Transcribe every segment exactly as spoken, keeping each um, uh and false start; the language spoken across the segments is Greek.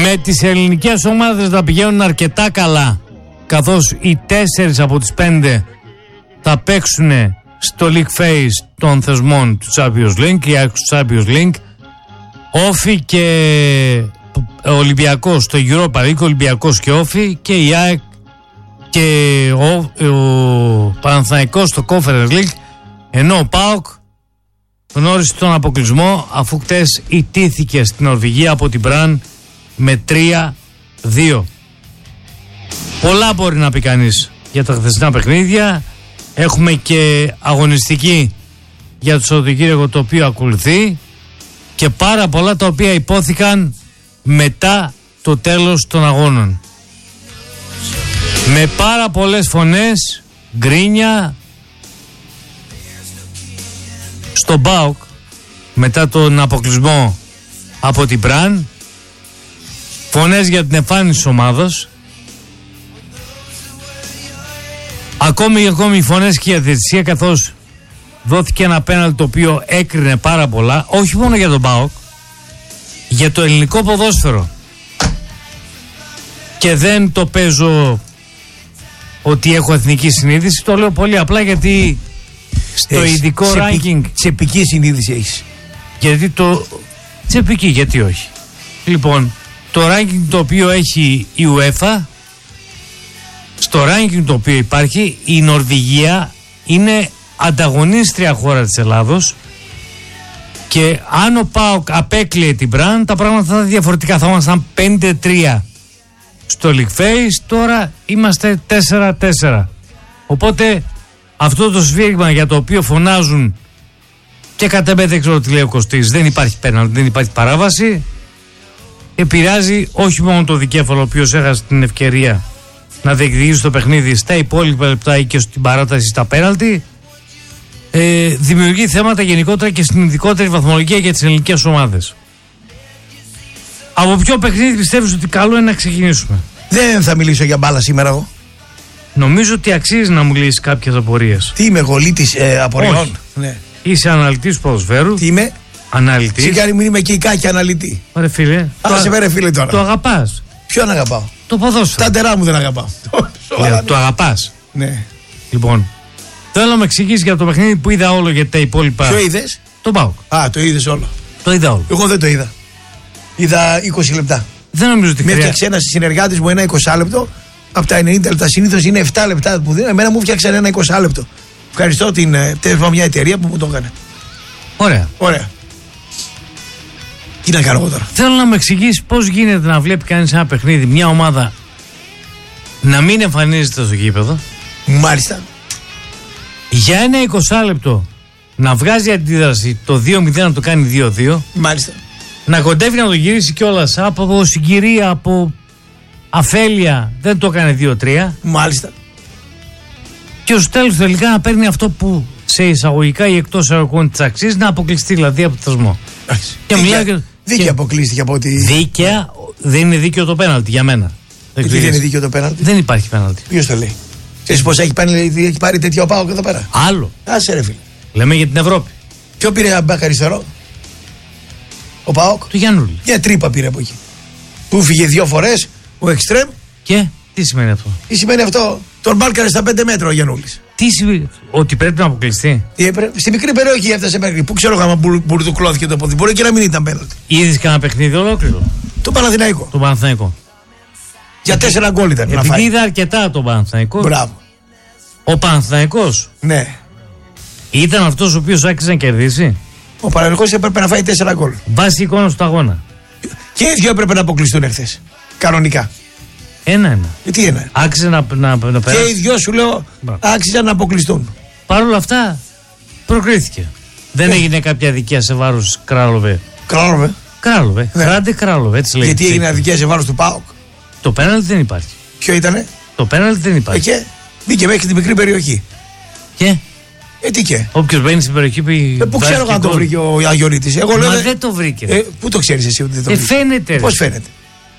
με τις ελληνικές ομάδες να πηγαίνουν αρκετά καλά, καθώς οι τέσσερις από τις πέντε θα παίξουν στο League Phase των θεσμών του Champions League, η ΑΕΚ του Champions League, Όφι και Ολυμπιακός στο Europa League, Ολυμπιακός και Όφι, και η ΑΕΚ και ο, ο Παναθηναϊκός στο Conference League, ενώ ο ΠΑΟΚ γνώρισε τον αποκλεισμό αφού χτες ιτήθηκε στην Νορβηγία από την Μπραν με τρία δύο. Πολλά μπορεί να πει κανείς για τα χθεσινά παιχνίδια. Έχουμε και αγωνιστική για το Σαββατοκύριακο το οποίο ακολουθεί και πάρα πολλά τα οποία υπόθηκαν μετά το τέλος των αγώνων. Με πάρα πολλές φωνές, γκρίνια στον ΠΑΟΚ μετά τον αποκλεισμό από την Μπραν, φωνές για την εμφάνιση της ομάδας, ακόμη ακόμη φωνές και για τη διαιτησία, καθώς δόθηκε ένα πέναλτι το οποίο έκρινε πάρα πολλά, όχι μόνο για τον ΠΑΟΚ, για το ελληνικό ποδόσφαιρο. Και δεν το παίζω ότι έχω εθνική συνείδηση, το λέω πολύ απλά γιατί στο έχεις, ειδικό ranking. Τσεπική συνείδηση έχεις. Γιατί το. Τσεπική, γιατί όχι. Λοιπόν, το ranking το οποίο έχει η UEFA, στο ranking το οποίο υπάρχει, η Νορβηγία είναι ανταγωνίστρια χώρα της Ελλάδος και αν ο ΠΑΟΚ απέκλειε την Μπραν, τα πράγματα θα ήταν διαφορετικά. Θα ήμασταν πέντε τρία στο League Phase, τώρα είμαστε τέσσερα τέσσερα. Οπότε αυτό το σφύριγμα για το οποίο φωνάζουν και κατά με δεν ξέρω τι λέει ο Κωστής, δεν υπάρχει πέναλτι, δεν υπάρχει παράβαση, επηρεάζει όχι μόνο το δικέφαλο ο οποίος έχασε την ευκαιρία να διεκδικήσει το παιχνίδι στα υπόλοιπα λεπτά ή και στην παράταση στα πέναλτι, ε, δημιουργεί θέματα γενικότερα και στην ειδικότερη βαθμολογία για τις ελληνικές ομάδες. Από ποιο παιχνίδι πιστεύεις ότι καλό είναι να ξεκινήσουμε? Δεν θα μιλήσω για μπάλα σήμερα εγώ. Νομίζω ότι αξίζει να μου λύσεις κάποιες απορίες. Τι είμαι, γολίτης ε, απορριών? Ναι. Είσαι αναλυτής ποδοσφαίρου. Τι είμαι? Αναλυτής. Σιγάρι μου είμαι και η κάκη αναλυτή. Ωραία φίλε. Άσε με ρε φίλε τώρα. Το αγαπάς? Ποιον αγαπάω? Το ποδόσφαιρο. Τα τερά μου δεν αγαπάω. Ναι, το αγαπάς. Ναι. Λοιπόν, θέλω να με εξηγήσεις για το παιχνίδι που είδα όλο για τα υπόλοιπα. Ποιο είδες? Το ΠΑΟΚ. Α, το είδες όλο. Το είδα όλο. Εγώ δεν το είδα. Είδα είκοσι λεπτά. Δεν νομίζω ότι με έφτιαξε ένα συνεργάτη μου ένα είκοσι λεπτό. Από τα ενενήντα λεπτά συνήθως είναι επτά λεπτά που δίνω. Εμένα μου φτιάξαν ένα είκοσι λεπτό. Ευχαριστώ την τέλος μια εταιρεία που μου το έκανε. Ωραία. Ωραία. Τι να κάνω εγώ τώρα? Θέλω να με εξηγήσεις πώς γίνεται να βλέπει κανείς ένα παιχνίδι, μια ομάδα να μην εμφανίζεται στο γήπεδο. Μάλιστα. Για ένα είκοσι λεπτό να βγάζει αντίδραση, το δύο μηδέν να το κάνει δύο δύο. Μάλιστα. Να κοντεύει να το γυρίσει κιόλας από συγκυρία, από αφέλεια, δεν το έκανε δύο τρία. Μάλιστα. Και ως τέλος τελικά να παίρνει αυτό που σε εισαγωγικά ή εκτός εισαγωγικών της αξίας, να αποκλειστεί δηλαδή από το θεσμό. Και δίκαια, και... δίκαια και... αποκλείστηκε από ότι. Δίκαια, δεν είναι δίκαιο το πέναλτι για μένα. Δεν, δεν είναι δίκαιο το πέναλτι. Δεν υπάρχει πέναλτι. Ποιος το λέει? Ξέρεις πως έχει, έχει πάρει τέτοιο ΠΑΟΚ εδώ πέρα? Άλλο. Άσε ρε φίλε. Λέμε για την Ευρώπη. Ποιο πήρε μπακ αριστερό? Ο ΠΑΟΚ. Του Γιαννούλη. Για τρύπα πήρε από εκεί. Που φύγε δύο φορές ο Εκστρέμ. Και τι σημαίνει αυτό? Τι σημαίνει αυτό? Τον μπάλκαρε στα πέντε μέτρα ο Γιαννούλης. Τι σημαίνει? Ότι πρέπει να αποκλειστεί. Στη μικρή περιοχή έφτασε μέχρι. Πού ξέρω άμα μπουρδουκλώθηκε το πόδι. Μπορεί και να μην ήταν πέναλτι. Είδες κανένα παιχνίδι ολόκληρο? Το Παναθηναϊκό. Το Παναθηναϊκό. Για τέσσερα γκολ ήταν. Επειδή είδα αρκετά το Παναθηναϊκό. Μπράβο. Ο Παναθηναϊκός. Ναι. Ήταν αυτός ο οποίος άξιζε να κερδίσει. Ο Παναθηναϊκός έπρεπε να φάει τέσσερα γκολ. Βάσει εικόνα του αγώνα. Και οι δύο έπρεπε να αποκλειστούν εχθές. Κανονικά. Ένα-ένα. Ε, τι ένα. Άξιζε να, να, να περάσει. Και οι δυο σου λέω άξιζαν να αποκλειστούν. Παρ' όλα αυτά προκρίθηκε. Δεν ε. έγινε κάποια αδικία σε βάρος Κράλοβε. Κράλοβε. Κράλοβε. Ναι. Κράντε Κράλοβε, έτσι λέει. Γιατί έγινε αδικία σε βάρος του ΠΑΟΚ? Το πέναλτι δεν υπάρχει. Ποιο ήτανε? Το πέναλτι δεν υπάρχει. Ε, και μπήκε μέχρι την μικρή περιοχή. Και. Ε, τι και. Όποιος μπαίνει στην περιοχή που. Ε, πού ξέρω αν το βρήκε ο Αγιορείτης. Εγώ Μα λέω. δεν το βρήκε. Ε, πού το ξέρεις εσύ ότι δεν το βρήκε? Ε, φαίνεται. Πώς φαίνεται?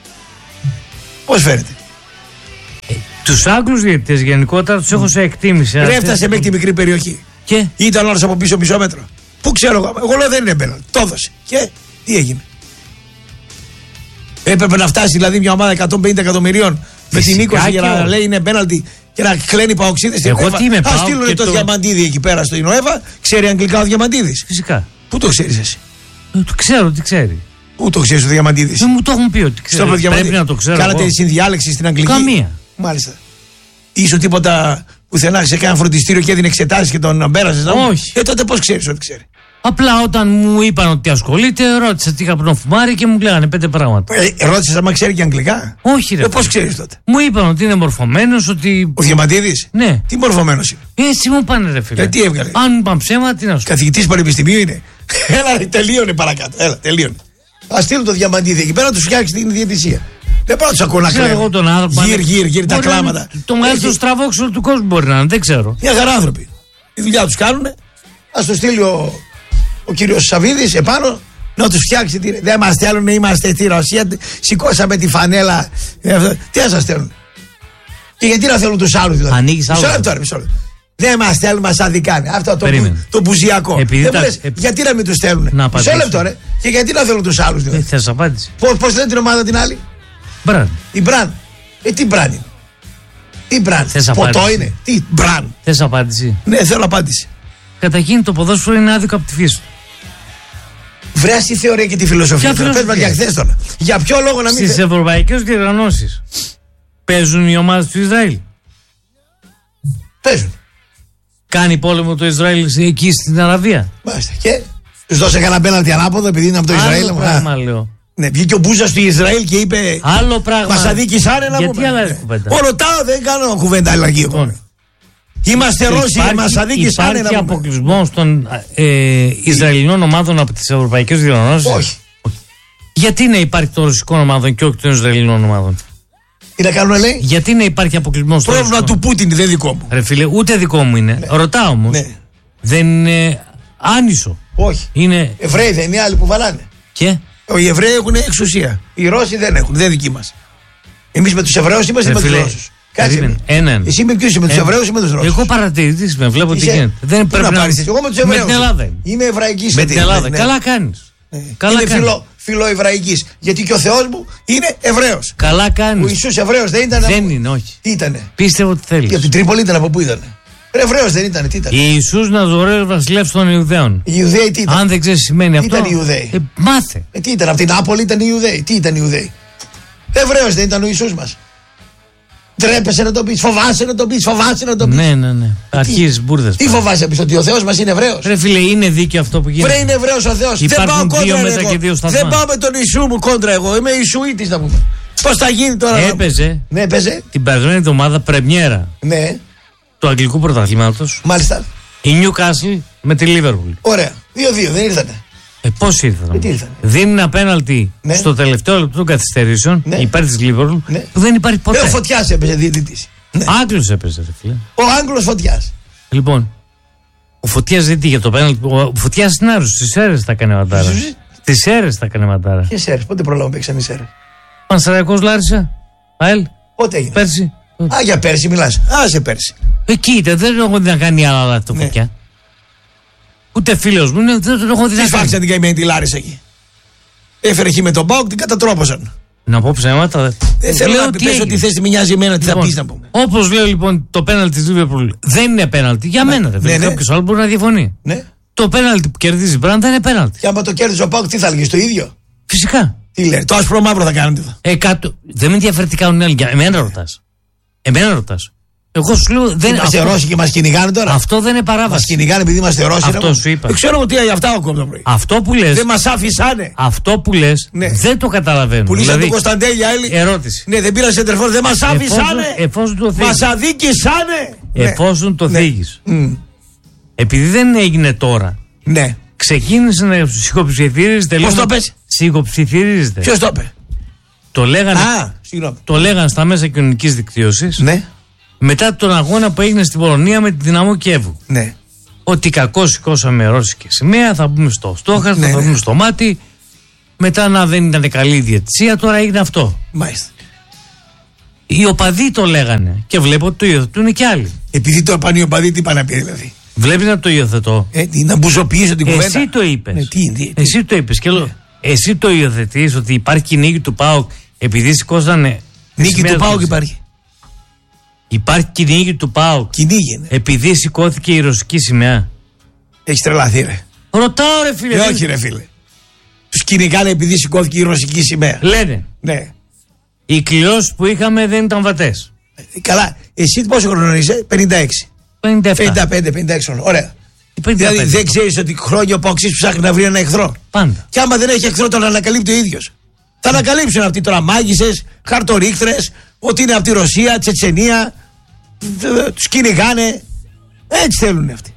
Πώς φαίνεται? Ε, τους Άγγλους διαιτητές γενικότερα τους έχω σε εκτίμηση. Ρε, έφτασε μέχρι τη μικρή περιοχή. Και. Ήταν όλος από πίσω μισό μέτρο. Πού ξέρω εγώ. Εγώ λέω δεν είναι πέναλτι. Το έδωσε. Και τι έγινε? Έπρεπε να φτάσει δηλαδή μια ομάδα εκατόν πενήντα εκατομμυρίων με την είκοσι για να λέει είναι πέναλτι και να κλαίνει παοξίδες στην UEFA. Α στείλουν το, το Διαμαντίδη εκεί πέρα στο UEFA. Ξέρει αγγλικά ο Διαμαντίδης. Φυσικά. Πού το ξέρεις εσύ? Ε, το ξέρω τι ξέρει. Πού το ξέρεις ο Διαμαντίδης? Δεν μου το έχουν πει ότι ξέρει. Πρέπει να το ξέρω. Κάνατε συνδιάλεξη στην Αγγλική? Καμία. Μάλιστα. Ήσου τίποτα πουθενά σε κάνα φροντιστήριο και έδινε εξετάσεις και τον πέρασες? Όχι. Ε, τότε πώς ξέρεις ότι ξέρει? Απλά όταν μου είπαν ότι ασχολείται, ρώτησα τι είχα πνοφουμάρει και μου λέγανε πέντε πράγματα. Ε, ρώτησες άμα ξέρει και αγγλικά? Όχι, ρε. Ε, πώς ξέρεις τότε? Μου είπαν ότι είναι μορφωμένος, ότι. Ο Διαμαντίδης? Ναι. Τι μορφωμένος είναι? Έτσι μου πάνε, ρε φίλε. Ε, τι έβγαλε? Αν είπαν ψέμα, τι να σου πω. Καθηγητής πανεπιστημίου είναι. Έλα, ρε, τελείωνε παρακάτω. Έλα, τελείωνε. Α στείλουν το Διαμαντίδη εκεί πέρα να του φτιάξει την διαιτησία. Δεν πάω να του ακούω να ξέρω εγώ τον άνθρωπο. Γύρ, γύρ, γύρ, τα κλάματα. Το μεγαλύτερο στραβόξυλο του κόσμου μπορεί να είναι, δεν ξέρω. Μια χαρά άνθρωποι. Η δουλειά του κάνουν. Α το στείλει ο, ο κύριο Σαββίδης επάνω να του φτιάξει. Τη... Δεν μα στέλνουν, είμαστε στη Ρωσία. Σηκώσαμε τη φανέλα. Τι θα σα στέλνουν? Και γιατί να θέλουν του άλλου δηλαδή? Ανοίγει άλλο. Μισό λεπτό, μισό λεπτό. Δεν μα στέλνουν, μα αδικάνε. Αυτό το, που, το μπουζιακό. Δεν τα... λες, επί... Γιατί να μην του στέλνουν? Μισό λεπτό, ρε. Και γιατί να θέλουν του άλλου δηλαδή? Ε, θες απάντηση. Πώς λένε την ομάδα την άλλη? Μπραν. Η Μπραν. Ε, τι Μπραν είναι? Τι Μπραν? Ποτό είναι? Τι Μπραν? Θες απάντηση? Ναι, θέλω απάντηση. Καταρχήν το ποδόσφαιρο είναι άδικο από τη φύση του. Βρες τη θεωρία και τη φιλοσοφία. Πες μας για χθες τώρα. Για ποιο λόγο να μην. Στις ευρωπαϊκές διοργανώσεις παίζουν οι ομάδες του Ισραήλ? Παίζουν. Κάνει πόλεμο το Ισραήλ εκεί στην Αραβία? Μάλιστα. Και τους δώσε κανένα πέναλτι ανάποδο επειδή είναι από το Ισραήλ? Άλλο πράγμα, λέω. Ναι, βγήκε ο Μπούζας του Ισραήλ και είπε. Άλλο πράγμα. Μας αδίκησανε να πούμε. Γιατί αλλάζει κουβέντα? Ο ρωτάω, δεν κάνω κουβέντα αλλαγή. Λοιπόν. Είμαστε Ρώσοι, μας αδίκησανε. Υπάρχει αποκλεισμός των ε, Ισραηλινών ομάδων από τις ευρωπαϊκές διοργανώσεις? Όχι. Γιατί να υπάρχει των ρωσικών ομάδων και όχι των Ισραηλινών ομάδων? Τι να κάνουμε, λέει? Γιατί να υπάρχει αποκλεισμός? Πρόβλημα του Πούτιν, δεν δικό μου. Ρε φίλε, ούτε δικό μου είναι. Ναι. Ρωτάω όμως. Ναι. Δεν είναι άνισο? Όχι. Είναι... Εβραίοι δεν είναι οι άλλοι που βαλάνε? Και? Οι Εβραίοι έχουν εξουσία. Οι Ρώσοι δεν έχουν, δεν δικοί μας. Εμείς με τους Εβραίους είμαστε με τους Ρώσους. Κάτσε. Έναν. Εσύ με ποιους, με τους Εβραίους ή με τους Ρώσους? Εγώ παρατηρητής με, βλέπω τι γίνεται. Δεν πρέπει να πάρεις. Εγώ με τους Εβραίους. Με την Ελλάδα. Είμαι εβραϊκής. Με την Ελλάδα. Καλά κάνεις. Καλά είναι φιλο, φιλοεβραϊκής. Γιατί και ο Θεός μου είναι Εβραίος. Καλά κάνεις. Ο Ιησούς Εβραίος δεν ήταν? Δεν από... είναι, όχι. Τι ήτανε? Πίστευω ότι θέλεις. Για την Τρίπολη ήταν, από πού ήτανε? Εβραίος δεν ήτανε, τι ήταν? Ιησούς Ναζωραίος βασιλεύς των Ιουδαίων. Οι Ιουδαίοι τι ήταν? Αν δεν ξέρεις σημαίνει τι αυτό. Ήταν οι Ιουδαίοι. Ε, μάθε. Ε, τι ήταν, από την Νάπολη ήταν οι Ιουδαίοι. Τι ήταν οι Ιουδαίοι? Εβραίος δεν ήταν ο Ιησούς μας? Τρέπεσαι να το πεις, φοβάσαι να το πεις, φοβάσαι να το πεις. Ναι, ναι, ναι. Αρχίζεις μπουρδες. Τι φοβάσαι, πεις ότι ο Θεός μας είναι Εβραίος? Ρε φίλε, είναι δίκαιο αυτό που γίνεται? Βρε, είναι Εβραίος ο Θεός. Δεν πάω κόντρα, ρε, εγώ. Δεν πάω με τον Ιησού μου κόντρα εγώ. Είμαι Ιησουήτης να πούμε. Πώς θα γίνει τώρα? Έπαιζε. Ναι, έπαιζε. Την περασμένη εβδομάδα πρεμιέρα. Ναι. Του αγγλικού πρωταθλήματος. Μάλιστα. Η Newcastle με τη Liverpool. Ωραία. δύο δύο, δεν ήρθανε? Ε, πώς ήρθανε? Ε, τι ήρθανε? Δίνει ένα πέναλτι ναι. στο τελευταίο λεπτό των καθυστερήσεων ναι. υπέρ της Liverpool ναι. που δεν υπάρχει ποτέ. Ε, ο Φωτιάς έπαιζε διαιτητής. Ναι. Άγγλος έπαιζε, ρε φίλε. Ο Άγγλος Φωτιάς. Λοιπόν, ο Φωτιάς δεν για το πέναλτι. Ο Φωτιάς στην Άρους, στις Σέρρες τα έκανε μαντάρα. Στις Σέρρες τα έκανε μαντάρα. Ποιες Σέρρες, πότε προλάβαμε παίξαν οι Σέρρες? Πανσεραϊκός Λάρισα, ΑΕΛ. Πότε έγινε? Πέρσι. Α, για πέρσι μιλάς. Α, σε πέρσι. Εκεί ήταν, δεν έχω δει να κάνει άλλα λάθη το Φωτιά. Ούτε φίλος μου, δεν τον έχω δει να κάνει. Τι φάξα την καημένη τη Λάρισα εκεί? Έφερε εκεί με τον Μπάουκ, την κατατρόπωσαν. Να πω ψέματα. Δεν θέλω να πεις ότι θες τη μοιάζει εμένα, τι λοιπόν, θα πεις να πούμε. Όπως λέω λοιπόν το πέναλτι της Liverpool δεν είναι πέναλτι. Για ναι, μένα δεν ναι, ναι. Κάποιος άλλο μπορεί να διαφωνεί. Ναι. Το πέναλτι που κερδίζει η Μπραν δεν είναι πέναλτι. Και άμα το κέρδιζε ο Πάουκ, τι θα έλεγε, το ίδιο? Φυσικά. Τι λέει, το άσπρο μαύρο θα κάνετε εδώ? Εκατό... Δεν με ενδιαφέρει τι κάνουν οι άλλοι. Εμένα ρωτάς. Εμένα ρωτάς. Εγώ σου λέω. Δεν... Είμαστε αυτό... Ρώσοι και μας κυνηγάνε τώρα. Αυτό δεν είναι παράβαση. Μας κυνηγάνε επειδή είμαστε Ρώσοι. Αυτό σου είπα. Δεν ξέρω τι για αυτά ακόμα το πρωί. Αυτό που λες. Δεν μας άφησανε. Αυτό που λες ναι. δεν το καταλαβαίνω. Πουλήσαν δηλαδή... τον Κωνσταντέλια Έλλη. Ερώτηση. Ναι, δεν πήραν σε τερφόρ, δεν μας άφησανε. Εφόσον το θίγεις. Μας αδίκησανε. Εφόσον το ναι. θίγεις. Mm. Επειδή δεν έγινε τώρα. Ναι. Ξεκίνησε να σιγοψιθυρίζεται. Πώς το πες? Σιγοψιθυρίζεται. Ποιος το είπε? Το λέγανε, Α, το λέγανε στα μέσα κοινωνικής δικτύωσης. Ναι. Μετά τον αγώνα που έγινε στην Πολωνία με τη Δυναμό Κιέβου. Ναι. Ότι κακώς σηκώσαμε ρώσικη σημαία, θα μπούμε στο στόχαστρο, ναι, θα μπούμε ναι. στο μάτι. Μετά να δεν ήταν καλή η διαιτησία, τώρα έγινε αυτό. Μάλιστα. Οι οπαδοί το λέγανε και βλέπω ότι το υιοθετούν και άλλοι. Επειδή το είπαν οι οπαδοί, τι πάνε να πει δηλαδή? Βλέπει να το υιοθετώ. Ε, να μπουζοποιήσω την κουβέντα. Εσύ το είπες. Ναι, τι, τι, τι. Εσύ το είπες. Και λέω, εσύ το υιοθετείς ότι υπάρχει και η νίκη του ΠΑΟΚ επειδή σηκώσανε. Νίκη του ΠΑΟΚ υπάρχει. Υπάρχει και η νίκη του ΠΑΟΚ. Κυνήγενε. Επειδή σηκώθηκε η ρωσική σημαία. Έχει τρελαθεί, ρε. Ρωτάω, ρε φίλε. Ε, όχι, ρε φίλε. Τους κυνηγάνε επειδή σηκώθηκε η ρωσική σημαία. Λένε. Ναι. Οι κλειώσεις που είχαμε δεν ήταν βατές. Καλά, εσύ πόσο χρόνο είσαι, πενήντα έξι. πενήντα επτά. πενήντα πέντε πενήντα έξι χρόνια. Ωραία. πενήντα πέντε. Δηλαδή δεν ξέρεις ότι χρόνια ο Παοξής ψάχνει να βρει ένα εχθρό. Πάντα. Και άμα δεν έχει εχθρό, τον ανακαλύπτει ο ίδιος. Θα ανακαλύψουν αυτοί τώρα μάγισσες, χαρτορίχτρες, ότι είναι από τη Ρωσία, Τσετσενία. Τους κυνηγάνε. Έτσι θέλουν αυτοί.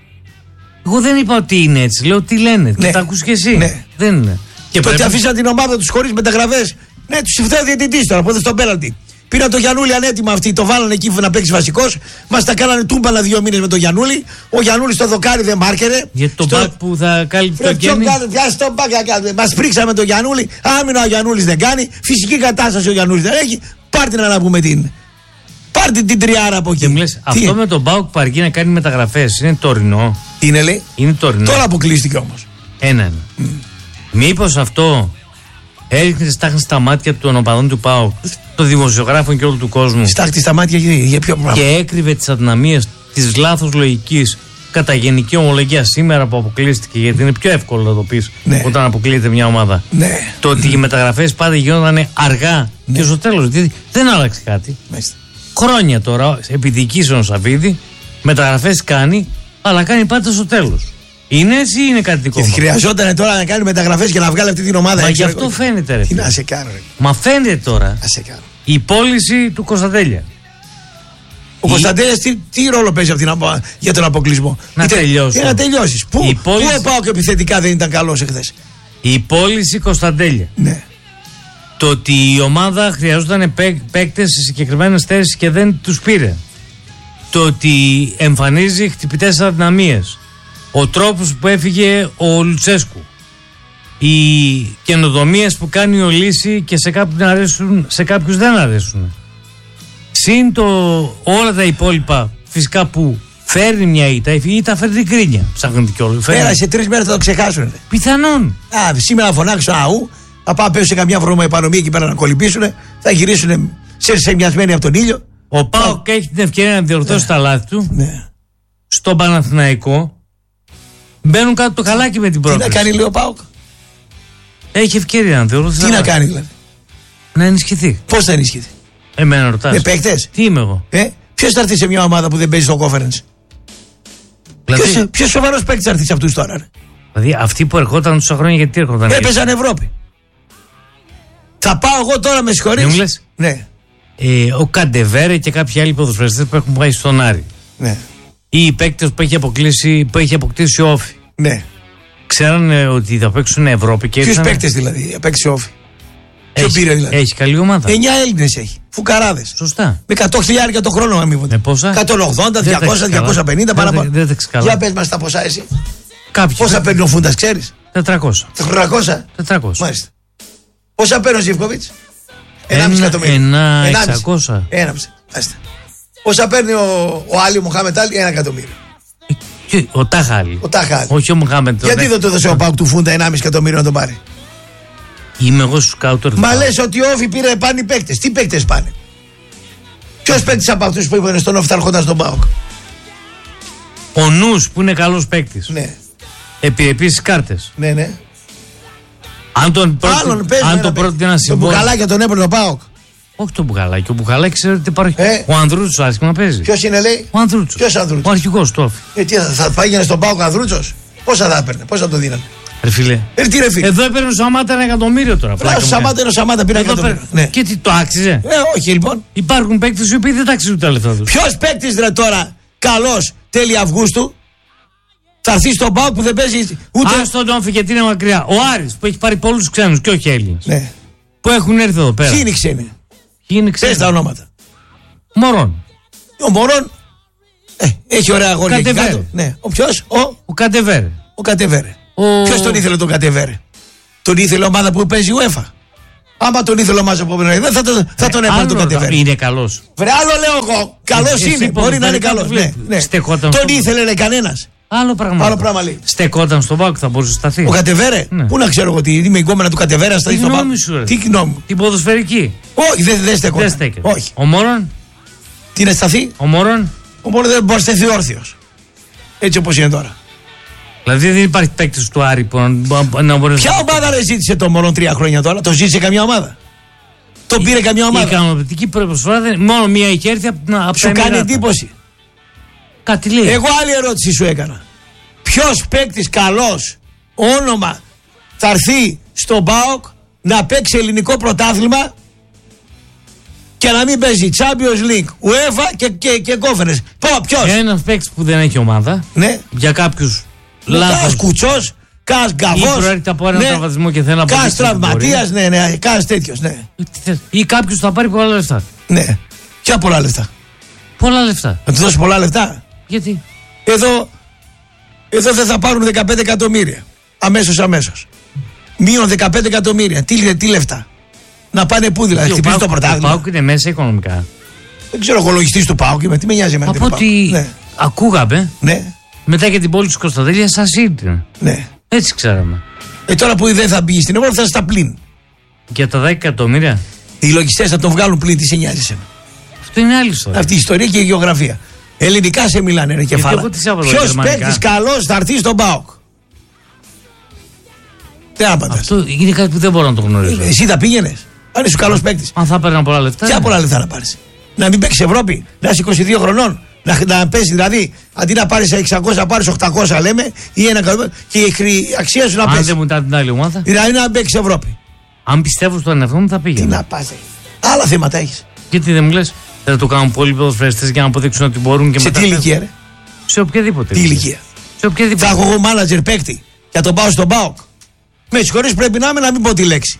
Εγώ δεν είπα ότι είναι έτσι. Λέω τι λένε. Ναι. Και τα ακούς και εσύ. Ναι. Δεν είναι. Και το ότι αφήσαν την ομάδα τους χωρίς μεταγραφές. Ναι, τους φταίει ο διαιτητής τώρα που έδωσε τον πέναλτι. Πήραν τον Γιαννούλη ανέτοιμα αυτοί, το βάλανε εκεί να παίξει βασικός. Μας τα κάνανε τούμπαλα δύο μήνες με τον Γιαννούλη. Ο Γιαννούλης στο δοκάρι δεν μάρκερε. Για τον στο... μπακ που θα κάλυψε το κέννη. Πιάσει τον μπακ να κάνουμε. Μας πρίξαμε τον Γιαννούλη. Άμυνα ο Γιαννούλης δεν κάνει. Φυσική κατάσταση ο Γιαννούλης δεν έχει. Πάρτε να πούμε την. Πάρτε την τριάρα από εκεί. Και μου λες, αυτό με τον Μπάουκ που αργεί να κάνει μεταγραφές είναι τωρινό. Είναι λέει. Είναι τωρινό. Τώρα αποκλείστηκε όμως. Ένα ένα. Mm. Μήπως αυτό έριχνε στάχτη στα μάτια των οπαδών του ΠΑΟΚ, των δημοσιογράφων και όλου του κόσμου. Στάχτη στα μάτια για, για ποιο πράγμα. Και έκρυβε τις αδυναμίες της λάθος λογικής κατά γενική ομολογία σήμερα που αποκλείστηκε. Γιατί είναι πιο εύκολο να το πεις ναι. όταν αποκλείεται μια ομάδα. Ναι. Το ότι οι μεταγραφές πάντα γίνονταν αργά ναι. και στο τέλος. Δηλαδή δεν άλλαξε κάτι. Μάλιστα. Χρόνια τώρα, επί διοικήσεων ο Σαββίδη, μεταγραφές κάνει, αλλά κάνει πάντα στο τέλος. Είναι έτσι ή είναι κάτι δικό μας? Και χρειαζόταν τώρα να κάνει μεταγραφές για να βγάλει αυτή την ομάδα. Μα γι' αυτό φαίνεται, ρε. Τι να σε κάνω, ρε. Μα φαίνεται τώρα να σε κάνω. Η πώληση του Κωνσταντέλια. Ο η... Κωνσταντέλιας τι, τι ρόλο παίζει την, για τον αποκλεισμό? Να τελειώσει. Για να τελειώσει. Πού, πώληση... πού ο ΠΑΟΚ επιθετικά δεν ήταν καλός εχθές? Η πώληση Κωνσταντέλια. Ναι. Το ότι η ομάδα χρειαζόταν παίκτες σε συγκεκριμένες θέσεις και δεν τους πήρε. Το ότι εμφανίζει χτυπητές αδυναμίες. Ο τρόπος που έφυγε ο Λουτσέσκου. Οι καινοτομίες που κάνει ο Λύση και σε κάποιους, αρέσουν, σε κάποιους δεν αρέσουν. Συν το όλα τα υπόλοιπα φυσικά που φέρνει μια ήττα, η ήττα φέρνει κρίνια. Ψάχνουν και όλο. Πέρασε τρεις μέρες θα το ξεχάσουν. Πιθανόν. Α, σήμερα φωνάξουν αού. Θα πάμε πέσουν σε καμιά βρώμα επανομία εκεί πέρα να κολυμπήσουν. Θα γυρίσουν σε, σε μοιασμένοι από τον ήλιο. Ο ΠΑΟΚ έχει την ευκαιρία να διορθώσει ναι. τα λάθη του. Ναι. Στον Παναθηναϊκό. Μπαίνουν κάτω το χαλάκι με την πρόκληση. Τι να κάνει, λέει ο ΠΑΟΚ? Έχει ευκαιρία να διορθώσει. Τι να κάνει, δηλαδή? Να ενισχυθεί. Πώς θα ενισχυθεί? Εμένα ρωτάς. Με παίκτες. Τι είμαι εγώ? Ε, ποιος θα έρθει σε μια ομάδα που δεν παίζει στο conference? Δηλαδή... Ποιος σοβαρός παίκτης θα έρθει σε αυτούς τώρα? Ρε? Δηλαδή αυτοί που ερχόταν τόσα χρόνια γιατί έρχονταν? Έπαιζαν Ευρώπη. Θα πάω εγώ τώρα, με συγχωρείς? Ναι, μου λες. Ναι. Ε, ο Καντεβέρε και κάποιοι άλλοι ποδοσφαιριστές που έχουν πάει στον Άρη. Ναι. Ή οι παίκτες που έχει αποκλείσει, που έχει αποκτήσει ο Όφη. Ναι. Ξέρανε ότι θα παίξουν Ευρώπη και ποιους παίκτες δηλαδή, παίξει ο Όφη? Ποιο έχει, πήρε δηλαδή? Έχει καλή ομάδα. Εννιά Έλληνες έχει. Φουκαράδες. Σωστά. Με εκατό χιλιάδες το χρόνο αμείβονται. Με πόσα? εκατόν ογδόντα, διακόσια, διακόσια πενήντα παραπάνω. Δεν τα καλά. Για πες μας τα ποσά εσύ. Κάποιοι. Πόσα παίρνει ο Φούντας, ξέρεις? τετρακόσια. τετρακόσια. τετρακόσια. Μάλιστα. Πόσα παίρνει ο Ζιβκοβίτς? Ενάμιση εκατομμύρια. Ένα εξακόσια. Έναμιση. Μάλιστα. Πόσα παίρνει ο, ο Άλλη, ο Μοχάμετ Άλλη? Ένα εκατομμύριο. Και, ο Τάχαλη. Ο Τάχαλη. Όχι ο Μοχάμετ. Γιατί δεν το έδωσε ο Πάουκ του Φούντα ενάμιση εκατομμύριο να τον πάρει? Είμαι εγώ στους σκάουτερ. Μα λες ότι ο Όφη πήρε πάνε οι παίκτες. Τι παίκτες πάνε? Ποιος παίκτης από αυτούς που είπαν στον Όφη θα έρχονταν στον Πάουκ? Ο Νους που είναι καλός παίκτης. Ναι. Επί επίσης κάρτες. Ναι, ναι. Αν τον πρότεινε να συμβόλαιο. Το Μπουχαλάκι τον έπαιρνε ο Πάουκ. Όχι το Μπουχαλάκι. Ο Μπουχαλάκι ξέρετε τι υπάρχει. Ε. Ο Ανδρούτσος άσχημα παίζει. Ποιος είναι, λέει? Ο Ανδρούτσος. Ποιος Ανδρούτσος? Ο αρχηγός του Όφη. Ε, τι θα, θα πήγαινε στον Πάουκ ο Ανδρούτσος? Πόσα θα έπαιρνε, πόσα το δίνανε? Ρε φίλε. Ε, τι ρε φίλε. Εδώ έπαιρνε ο Σαμάτα ένα εκατομμύριο τώρα. Ο Σαμάτα είναι ο Σαμάτα, πήρε ένα εκατομμύριο. Ναι. Και τι το άξιζε? Ε, όχι λοιπόν. Υπάρχουν παίκτες οι οποίοι δεν ταξίζουν τα λεφτά τους. Ποιος παίκτης ρε τώρα καλός τέλη Αυγούστου θα έρθει στον Πάουκ που δεν παίζει ούτε. Αν στον Όφη γιατί είναι μακριά. Ο Άρης που έχει πάρει πολλούς ξένους και όχι Έλληνες. Ναι. Που έχουν έρθει εδώ πέρα. Ποιοι είναι ξένοι? Ποιοι είναι ξένοι? Πες τα ονόματα. Μωρόν. Ο Μωρόν ε, έχει ωραία αγόρια εκεί κάτω. Ναι. Ο ποιος? Ο, ο Κατεβέρε. Ο Κατεβέρε. Ο... Ποιος τον ήθελε τον Κατεβέρε? Τον ήθελε ομάδα που παίζει UEFA. Άμα τον ήθελε ομάδα που παίζει UEFA θα, το, θα τον έπαιρνε τον Κατεβέρε. Είναι καλός. Βρε άλλο λέω εγώ. Καλός είναι. Μπορεί να είναι καλός. Ναι, ναι. Τον ήθελε κανένας? Άλλο πράγμα. Άλλο πράγμα λέει. Στεκόταν στον ΠΑΟΚ, θα μπορούσε να σταθεί. Ο Κατεβέρε. Ναι. Πού να ξέρω εγώ τι. Είμαι εγκόμενα του Κατεβέρα. Τι γνώμη σου, ρε. Τι γνώμη. Την ποδοσφαιρική. Όχι, δεν δε στεκόταν. Δεν στέκεται. Όχι. Ο Μόρον. Τι να σταθεί. Ο Μόρον. Ο Μόρον δεν μπορεί να σταθεί όρθιος. Έτσι όπως είναι τώρα. Δηλαδή δεν υπάρχει παίκτη του Άρη που να, να μπορεί. Ποια ομάδα δεν ζήτησε το Μωρόν τρία χρόνια τώρα, το ζήτησε καμιά ομάδα. Τον πήρε καμιά ομάδα. Η ικανοποιητική προσφορά μόνο μία είχε έρθει από την Ελλάδα. Σου κάνει εντύπωση. Κάτι λέει. Εγώ άλλη ερώτηση σου έκανα. Ποιος παίκτης καλός όνομα θα έρθει στον ΠΑΟΚ να παίξει ελληνικό πρωτάθλημα και να μην παίζει Champions League, UEFA και, και, και Conference. Πω, ποιος. Ένας παίκτης που δεν έχει ομάδα. Ναι. Για κάποιους Λάθος. λάθος. Κουτσός, κας γκαβός. Ή προέρχεται από έναν ναι. τραυματισμό και θέλει να πάρει. Κας τραυματίας, ναι, ναι, κας τέτοιος, ναι. Ή κάποιος θα πάρει πολλά λεφτά. Ναι. Ποια πολλά λεφτά. Πολλά λεφτά. Να του δώσει πολλά λεφτά. Γιατί. Εδώ, εδώ δεν θα πάρουν δεκαπέντε εκατομμύρια. Αμέσως, αμέσως. Μείον δεκαπέντε εκατομμύρια. Τι, τι λεφτά. Να πάνε πού δηλαδή. Χτυπήσει το πρωτάθλημα. Ο ΠΑΟΚ είναι μέσα οικονομικά. Δεν ξέρω, εγώ λογιστής του ΠΑΟΚ είμαι. Τι με νοιάζει εμένα. Από ό,τι ναι. ακούγαμε. Ναι. Μετά για την πόλη της Κωνσταντέλειας σας ήρθε. Ναι. Έτσι ξέραμε. Ε, τώρα που δεν θα μπει στην Ευρώπη θα στα πλήν. Για τα δέκα εκατομμύρια. Οι λογιστές θα τον βγάλουν πλήν. Τι σε νοιάζει εσένα. Αυτό είναι άλλη ιστορία. Αυτή η ιστορία και η γεωγραφία. Ελληνικά σε μιλάνε, ρε κεφάλα. Ποιος παίκτης καλός θα έρθει στον ΠΑΟΚ. Δεν απαντάς. Αυτό είναι κάτι που δεν μπορώ να το γνωρίζω. Ε, εσύ θα πήγαινες. Αν είσαι καλός παίκτης. Αν θα παίρνω πολλά λεφτά. Ποια πολλά λεφτά να πάρεις. Να μην παίξεις Ευρώπη. Να είσαι είκοσι δύο χρονών. Να, να πέσει δηλαδή. Αντί να πάρεις εξακόσια να πάρεις οκτακόσια λέμε. Ή ένα εκατομμύριο. Και η αξία σου να πέσει. Αν δεν μου τα την άλλη ομάδα. Δηλαδή να παίξεις Ευρώπη. Αν πιστεύω στον εαυτό μου θα πήγαινε. Τι να πας. Άλλα θέματα έχεις. Γιατί δεν μου λες. Θα το κάνουν πολλοί ποδοσφαιριστές για να αποδείξουν ότι μπορούν και σε μετά. Τι ηλικία, ρε. Σε οποιαδήποτε. Τι ηλικία. Σε οποιαδήποτε. Θα έχω εγώ μάνατζερ παίκτη για τον πάω στον ΠΑΟΚ. Με συγχωρείς, πρέπει να είμαι να μην πω τη λέξη.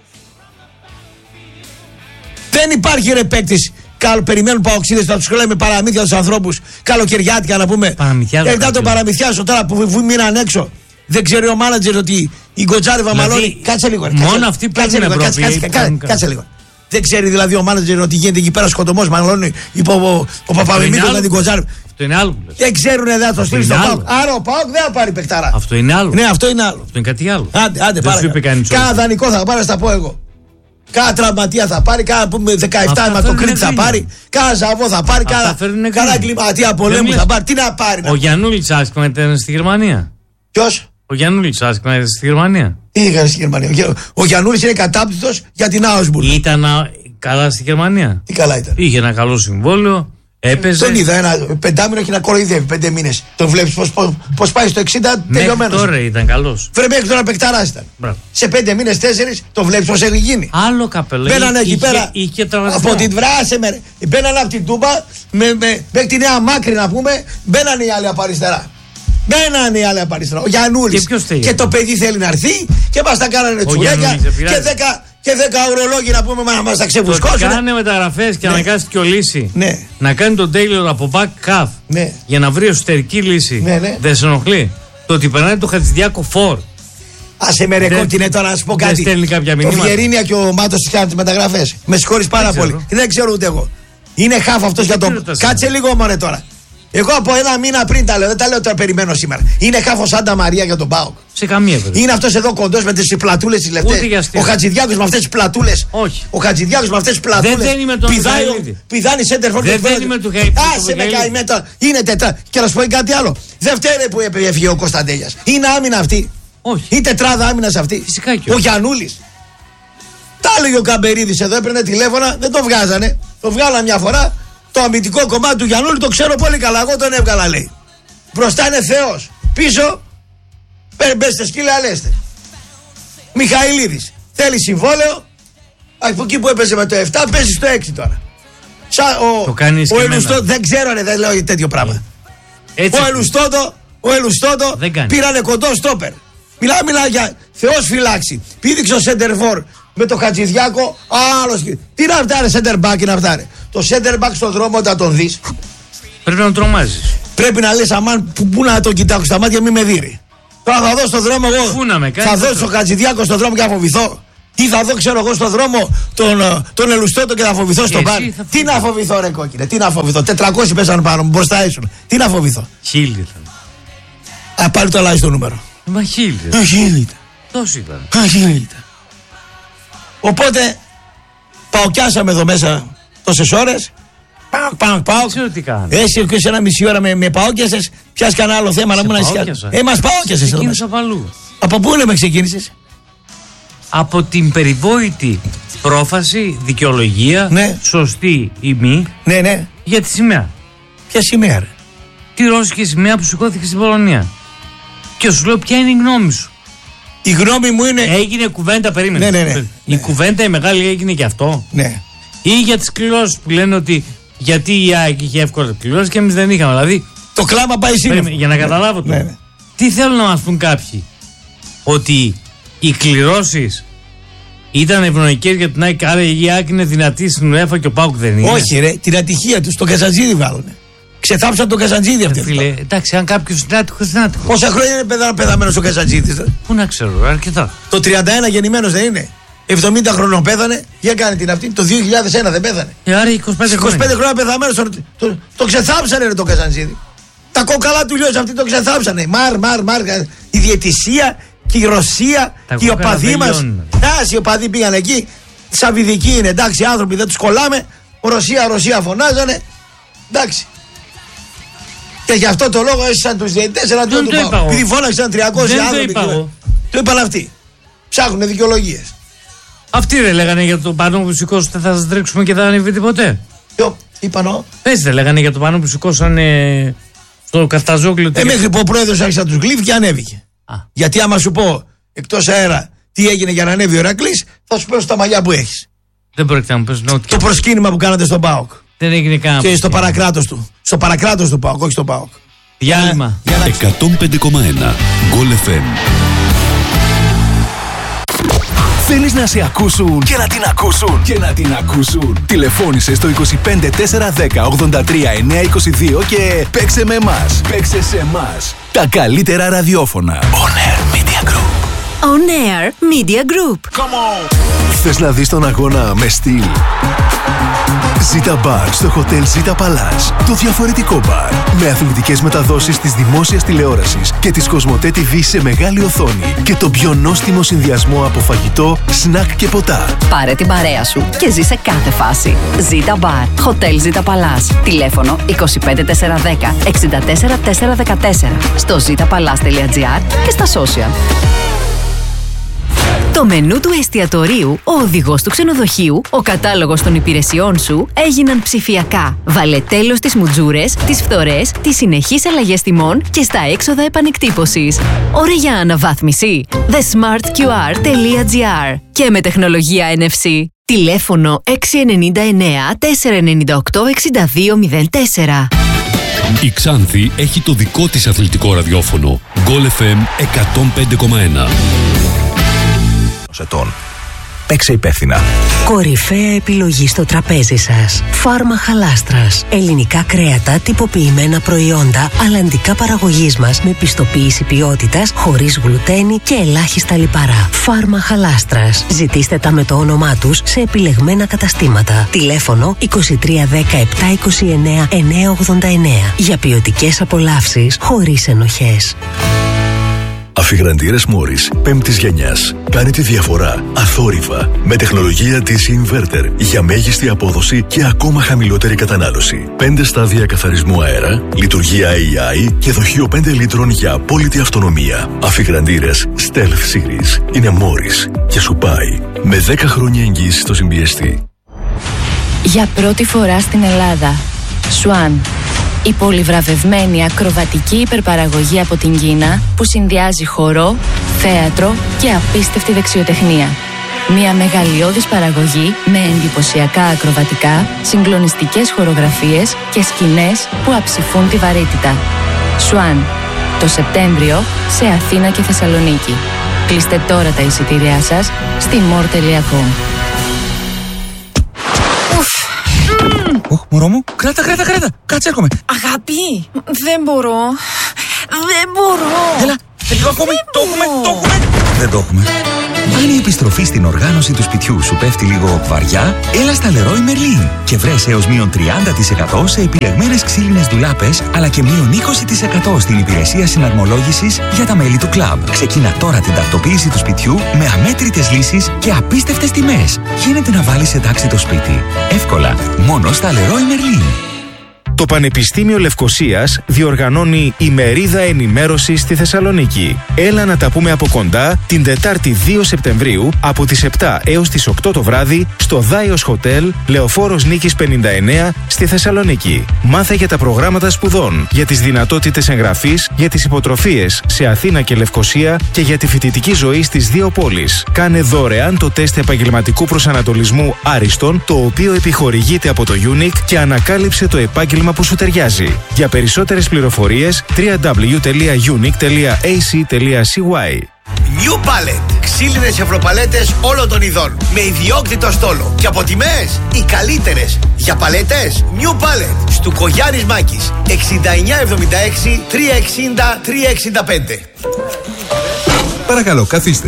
Δεν υπάρχει ρε παίκτης. Καλ, περιμένουν παοξίδες να τους λέμε παραμύθια τους ανθρώπους. Καλοκαιριάτικα να πούμε. Εκτά τον παραμυθιάσω τώρα που, που μείναν έξω. Δεν ξέρει ο μάνατζερ ότι η Γκοτζάρη Βαμαλώνη. Δηλαδή, κάτσε λίγο. Κάτσε, μόνο αυτοί που κάτσε, έχουν λίγο, κάτσε, κάτσε, κάτσε, κάτσε λίγο. Δεν ξέρει δηλαδή ο μάνατζερ ότι γίνεται εκεί πέρα σκοτωμός. Μαλώνει υπό ο, ο Παπαμιμήτρος με την Γκοτζάρη. Αυτό είναι άλλο. Δεν ξέρουν εδώ το στείλει στο ΠΑΟΚ. Άρα ο ΠΑΟΚ δεν θα πάρει παικτάρα. Αυτό είναι άλλο. Ναι, αυτό είναι άλλο. Αυτό είναι κάτι άλλο. Άντε, άντε, πάρε. Κάνα δανεικό θα πάρει, θα πω εγώ. Κάνα τραυματία θα πάρει, κάνα δεκαεπτά αιματοκρίτη θα πάρει, κάνα ζαβό θα πάρει, κάνα εγκληματία πολέμου θα πάρει. Τι να πάρει. Ο Γιαννούλης άσχημα ήταν στη Γερμανία. Ποιος? Ο Γιαννούλης άσχημα ήταν στη Γερμανία. Τι έκανε στη Γερμανία. Ο Γιαννούλης είναι κατάπτυτος για την Άουσμπουργκ. Ήταν καλά στη Γερμανία. Τι καλά ήταν. Είχε ένα καλό συμβόλαιο. Έπαιζε. Τον είδα, ένα πεντάμινο έχει να κοροϊδεύει πέντε μήνες. Τον βλέπεις πως, πως, πως πάει στο εξήντα τελειωμένος. Τώρα ήταν καλός. Βρε μέχρι τώρα παικταράς ήταν. Μπράβο. Σε πέντε μήνες, τέσσερις, τον βλέπεις πως έχει γίνει. Άλλο καπέλο. Μπαίνανε εκεί πέρα. Από την βράσε με. Μπαίνανε από την Τούμπα με, με, μέχρι τη Νέα Μάκρη να πούμε. Μπαίνανε οι άλλοι από αριστερά. Μπαίνανε οι άλλοι από αριστερά. Ο Γιαννούλης. Και, και το παιδί θέλει να έρθει και μας τα κάνανε τσουρέκια. Και δέκα. Και δέκα ουρολόγοι να πούμε να μας τα ξεβουσκώσουν. Να κάνει μεταγραφές και ναι. να αναγκάσει και ο λύση. Ναι. Να κάνει τον Taylor από back half. Ναι. Για να βρει εσωτερική λύση. Ναι, ναι. Δεν σε ενοχλεί. Το ότι περνάει το Χατζηδιάκο φορ. Άσε με ρε κόκκινε τώρα να σου πω κάτι. Στέλνει κάποια μηνύματα. Το Βιερίνια και ο Μάτος τις κάνουν τις μεταγραφές. Με συγχωρείς πάρα δεν πολύ. Δεν ξέρω ούτε εγώ. Είναι χάφ αυτός για τον. Κάτσε λίγο μωρέ τώρα. Εγώ από ένα μήνα πριν τα λέω, δεν τα λέω τώρα, περιμένω σήμερα. Είναι χάφο Σάντα Μαρία για τον ΠΑΟΚ. Σε καμία περίπτωση. Είναι αυτό εδώ κοντό με τι πλατούλες τι λεπτές. Ο Χατζηδιάκος με αυτές τις πλατούλες. Όχι. Ο Χατζηδιάκος με αυτές τις πλατούλες. Δεν δένει με τον Μιχαηλίδη. Πηδάνει σέντερ φορ. Δεν δένει με τον Μιχαηλίδη. Άσε με καημέ τώρα. Είναι τετρά. Και να σου πω κάτι άλλο. Δεν φταίνε που έφυγε ο Κωνσταντέλιας. Είναι άμυνα αυτή. Όχι. Είναι τετράδα άμυνα αυτή. Φυσικά και ο Γιαννούλης. Τα έλεγε ο Καμπερίδης εδώ, έπαιρνε τηλέφωνα, δεν το βγάζανε. Το βγάλα μια φορά. Το αμυντικό κομμάτι του Γιαννούλη το ξέρω πολύ καλά. Εγώ τον έβγαλα, λέει. Μπροστά είναι Θεός. Πίσω, μπέστε σκύλα, λέστε. Μιχαηλίδης. Θέλει συμβόλαιο. Από εκεί που έπαιζε με το επτά, παίζει στο έξι τώρα. Σα, ο, το κάνεις ο Ελουστότο, δεν ξέρω, ρε, δεν λέω τέτοιο πράγμα. Έτσι ο Ελουστότο, ο Ελουστότο πήρανε κοντό στόπερ. Μιλά, μιλά για Θεός φυλάξει. Πήδηξε ο Σέντερφορ με το Χατζηδιάκο, άλλος. Τι να φτάρε center back να φτάρε. Το center back στον δρόμο όταν τον δεις. Πρέπει να τον τρομάζεις. Πρέπει να λες αμάν που, που να τον κοιτάξω στα μάτια, μη με δείρει. Τώρα θα δω στον δρόμο εγώ. Πού να με κάνεις, θα δω στο Χατζηδιάκο στον δρόμο και θα φοβηθώ. Τι θα δω, ξέρω εγώ, στον δρόμο τον, τον Ελουστότο και θα φοβηθώ στον πάλι. Τι να φοβηθώ, ρε κόκκινε, τι να φοβηθώ. τετρακόσιοι πέσανε πάνω μου, μπροστά ήσουν. Τι να φοβηθώ. Χίλιοι ήταν. Α, πάλι το αλλάζει το νούμερο. Μα χίλια. Αχίλιτα. Τόσο ήταν. Αχίλιτα. Οπότε, παοκιάσαμε εδώ μέσα τόσες ώρες. Πάω, πάω, πάω. Δεν ξέρω τι κάνω. Εσύ και σε ένα μισή ώρα με, με παόκιασες. Πιάσεις κανένα άλλο θέμα να μου να παόκιασα. Ε, μας παόκιασες εδώ μέσα. Ξεκίνησα παλού. Από πού λέμε ξεκίνησες? Από την περιβόητη πρόφαση, δικαιολογία, ναι. σωστή ή μη, ναι, ναι. για τη σημαία. Ποια σημαία, ρε? Τη ρώσικη σημαία που σηκώθηκε στην Πολωνία. Και σου λέω, ποια είναι η γνώμη σου? Η γνώμη μου είναι. Έγινε κουβέντα, περίμενε. Ναι, ναι, ναι. Η ναι. κουβέντα η μεγάλη έγινε και αυτό. Ναι. Ή για τις κληρώσεις που λένε ότι γιατί η ΑΕΚ είχε εύκολα κληρώσεις και εμείς δεν είχαμε. Δηλαδή. Το κλάμα πάει σύννεφο. Για να καταλάβω το. Ναι, ναι. Τι θέλουν να μας πούν κάποιοι? Ότι οι κληρώσεις ήταν ευνοϊκές για την ΑΕΚ, άρα η ΑΕΚ είναι δυνατή στην UEFA και ο ΠΑΟΚ δεν είναι? Όχι, ρε, την ατυχία του. Στο Καζαντζίδι βάλουνε. Ξεθάψαν τον Καζαντζίδι αυτή. Φίλε, εντάξει, αν κάποιο είναι άτυχος, είναι άτυχος. Πόσα χρόνια είναι παιδά, πεθαμένος ο Καζαντζίδι? Πού να ξέρω, αρκετά. Το τριάντα ένα γεννημένος δεν είναι? εβδομήντα χρονών πέθανε. Για κάνει την αυτή. Το δύο χιλιάδες ένα δεν πέθανε? Ε, άρα είκοσι πέντε χρόνια. είκοσι πέντε χρόνια πεθαμένος. Το, το, το ξεθάψανε, ρε, το Καζαντζίδι. Τα κόκαλα του λιώσαν, αυτοί το ξεθάψανε. Μαρ, μαρ, μαρ. Η διαιτησία και η Ρωσία τα και οι οπαδοί μας. Άς, οι οπαδοί πήγαν εκεί. Σαβιδικοί είναι, εντάξει, άνθρωποι δεν τους κολλάμε. Ρωσία, Ρωσία φωνάζανε. Εντάξει. Και γι' αυτό το λόγο έσυσαν τους διαιτητές εναντίον του ΠΑΟΚ. Επειδή φώναξαν τριακόσιοι άνθρωποι. Το, είπα το είπαν αυτοί. Ψάχνουν δικαιολογίες. Αυτοί ρε λέγανε για το πανό που σηκώσουν, θα σας τρέξουμε και δεν ανέβητε ποτέ. Ποιο, είπαν. Πες δεν λέγανε για το πανό που σηκώσαν ε, στο Καφταζόκλειο. Ε, μέχρι που ο πρόεδρος άρχισε να τους γλύφει και ανέβηκε. Α. Γιατί άμα σου πω εκτός αέρα τι έγινε για να ανέβει ο Ηρακλής, θα σου πέσω τα μαλλιά που έχεις. Δεν πρόκειται να μου πες νότια. Το προσκύνημα που κάνατε στον ΠΑΟΚ. Δεν έγινε καν. Και στο παρακράτος του. Στο παρακράτος του ΠΑΟΚ, όχι στο ΠΑΟΚ. Διάλειμμα. εκατόν πέντε κόμμα ένα Γκολ εφ εμ. Θέλεις να σε ακούσουν και να την ακούσουν και να την ακούσουν? Τηλεφώνησε στο είκοσι πέντε τέσσερα δέκα ογδόντα τρία εννιακόσια είκοσι δύο και παίξε με εμάς. Παίξε σε εμάς. Τα καλύτερα ραδιόφωνα. On Air Media Group. On Air Media Group. Come on. Θες να δεις τον αγώνα με στυλ? Ζήτα Μπαρ στο Hotel Ζήτα Παλάς. Το διαφορετικό μπαρ. Με αθλητικές μεταδόσεις της δημόσιας τηλεόρασης και της Κοσμοτέ τι βι σε μεγάλη οθόνη. Και το πιο νόστιμο συνδυασμό από φαγητό, σνακ και ποτά. Πάρε την παρέα σου και ζήσε κάθε φάση. Ζήτα Μπαρ. Hotel Ζήτα Παλάς. Τηλέφωνο είκοσι πέντε τέσσερα δέκα εξήντα τέσσερα τέσσερα δεκατέσσερα. Στο ζήτα παλάς τελεία τζι άρ και στα social. Το μενού του εστιατορίου, ο οδηγός του ξενοδοχείου, ο κατάλογος των υπηρεσιών σου έγιναν ψηφιακά. Βάλε τέλος στις μουτζούρες, τις φθορές, τις συνεχείς αλλαγές τιμών και στα έξοδα επανεκτύπωσης. Ώρα για αναβάθμιση. the smart q r τελεία τζι άρ και με τεχνολογία εν εφ σι. Τηλέφωνο έξι εννιά εννιά τέσσερα εννιά οκτώ εξήντα δύο μηδέν τέσσερα. Η Ξάνθη έχει το δικό της αθλητικό ραδιόφωνο. Γκολ εφ εμ εκατόν πέντε κόμμα ένα. Ετών. Παίξε υπεύθυνα. Κορυφαία επιλογή στο τραπέζι σας. Φάρμα Χαλάστρας. Ελληνικά κρέατα, τυποποιημένα προϊόντα, αλλαντικά παραγωγής μας με πιστοποίηση ποιότητας, χωρίς γλουτένι και ελάχιστα λιπαρά. Φάρμα Χαλάστρας. Ζητήστε τα με το όνομά τους σε επιλεγμένα καταστήματα. Τηλέφωνο είκοσι τρία δέκα επτά είκοσι εννέα εννιακόσια ογδόντα εννέα. Για ποιοτικές απολαύσεις χωρίς ενοχές. Αφιγραντήρες Μόρις πέμπτης γενιάς. Κάνει τη διαφορά αθόρυβα με τεχνολογία ντι σι Inverter για μέγιστη απόδοση και ακόμα χαμηλότερη κατανάλωση. πέντε στάδια καθαρισμού αέρα, λειτουργία έι άι και δοχείο πέντε λίτρων για απόλυτη αυτονομία. Αφιγραντήρες Stealth Series είναι Μόρις και σου πάει με δέκα χρόνια εγγύηση στο συμπιεστή. Για πρώτη φορά στην Ελλάδα, Swan. Η πολυβραβευμένη ακροβατική υπερπαραγωγή από την Κίνα που συνδυάζει χορό, θέατρο και απίστευτη δεξιοτεχνία. Μια μεγαλειώδης παραγωγή με εντυπωσιακά ακροβατικά, συγκλονιστικές χορογραφίες και σκηνές που αψηφούν τη βαρύτητα. Swan. Το Σεπτέμβριο σε Αθήνα και Θεσσαλονίκη. Κλείστε τώρα τα εισιτήριά σας στη more τελεία com. Οχ, μωρό μου, κράτα, κράτα, κράτα. Κάτσε, έρχομαι. Αγάπη, δεν μπορώ. Δεν μπορώ. Έλα, λίγο ακόμη. Το έχουμε, το έχουμε. Δεν το έχουμε. Αν η επιστροφή στην οργάνωση του σπιτιού σου πέφτει λίγο βαριά, έλα στα Leroy Merlin και βρες έως μείον τριάντα τοις εκατό σε επιλεγμένες ξύλινες ντουλάπες, αλλά και μείον είκοσι τοις εκατό στην υπηρεσία συναρμολόγησης για τα μέλη του κλαμπ. Ξεκίνα τώρα την τακτοποίηση του σπιτιού με αμέτρητες λύσεις και απίστευτες τιμές. Γίνεται να βάλεις σε τάξη το σπίτι. Εύκολα, μόνο στα Leroy Merlin. Το Πανεπιστήμιο Λευκωσίας διοργανώνει ημερίδα ενημέρωσης στη Θεσσαλονίκη. Έλα να τα πούμε από κοντά την Τετάρτη δύο Σεπτεμβρίου από τις επτά έως τις οκτώ το βράδυ στο Δάιος Χοτέλ, Λεωφόρος Νίκης πενήντα εννέα στη Θεσσαλονίκη. Μάθε για τα προγράμματα σπουδών, για τις δυνατότητες εγγραφής, για τις υποτροφίες σε Αθήνα και Λευκωσία και για τη φοιτητική ζωή στις δύο πόλεις. Κάνε δωρεάν το τεστ επαγγελματικού προσανατολισμού Άριστον, το οποίο επιχορηγείται από το Unique, και ανακάλυψε το επάγγελμα που σου ταιριάζει. Για περισσότερες πληροφορίες double-u double-u double-u τελεία unique τελεία a c τελεία c y. New Palette. Ξύλινες ευρωπαλέτες όλων των ειδών. Με ιδιόκτητο στόλο. Και από τιμές οι καλύτερες. Για παλέτες New Palette. Στου Κογιάννης Μάκης. εξήντα εννιά εβδομήντα έξι τριακόσια εξήντα τριακόσια εξήντα πέντε. Παρακαλώ, καθίστε.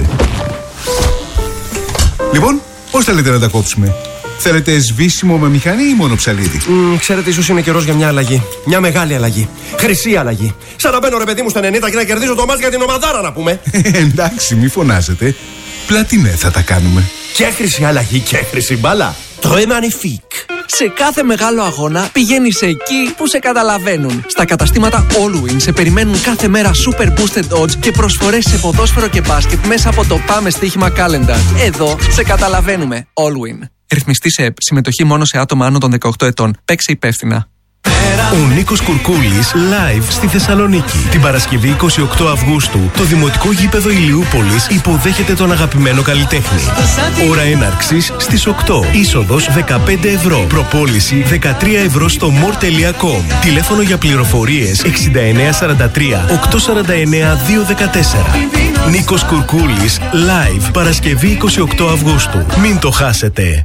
Λοιπόν, πώς θέλετε να τα κόψουμε? Θέλετε σβήσιμο με μηχανή ή μόνο ψαλίδι? Mm, ξέρετε, ίσως είναι καιρός για μια αλλαγή. Μια μεγάλη αλλαγή. Χρυσή αλλαγή. Σαν να μπαίνω, ρε παιδί μου, στα ενενήντα και να κερδίζω το μάτς για την ομαδάρα, να πούμε. Εντάξει, μη φωνάζετε. Πλατινέ θα τα κάνουμε. Και χρυσή αλλαγή και χρυσή μπάλα. Très magnifique. Σε κάθε μεγάλο αγώνα πηγαίνεις εκεί που σε καταλαβαίνουν. Στα καταστήματα Allwin σε περιμένουν κάθε μέρα super boosted odds και προσφορές σε ποδόσφαιρο και μπάσκετ μέσα από το Πάμε Στοίχημα Calendar. Εδώ σε καταλαβαίνουμε. Allwin. Ρυθμιστή σε ΕΠ. Συμμετοχή μόνο σε άτομα άνω των δεκαοκτώ ετών. Παίξε υπεύθυνα. Ο Νίκος Κουρκούλης live στη Θεσσαλονίκη. Την Παρασκευή είκοσι οκτώ Αυγούστου, το Δημοτικό Γήπεδο Ηλιούπολης υποδέχεται τον αγαπημένο καλλιτέχνη. Ώρα έναρξης στις οκτώ. Είσοδος δεκαπέντε ευρώ. Προπόληση δεκατρία ευρώ στο more τελεία com. Τηλέφωνο για πληροφορίες εξήντα εννέα σαράντα τρία οκτακόσια σαράντα εννέα διακόσια δεκατέσσερα. Νίκος Κουρκούλης live Παρασκευή είκοσι οκτώ Αυγούστου. Μην το χάσετε.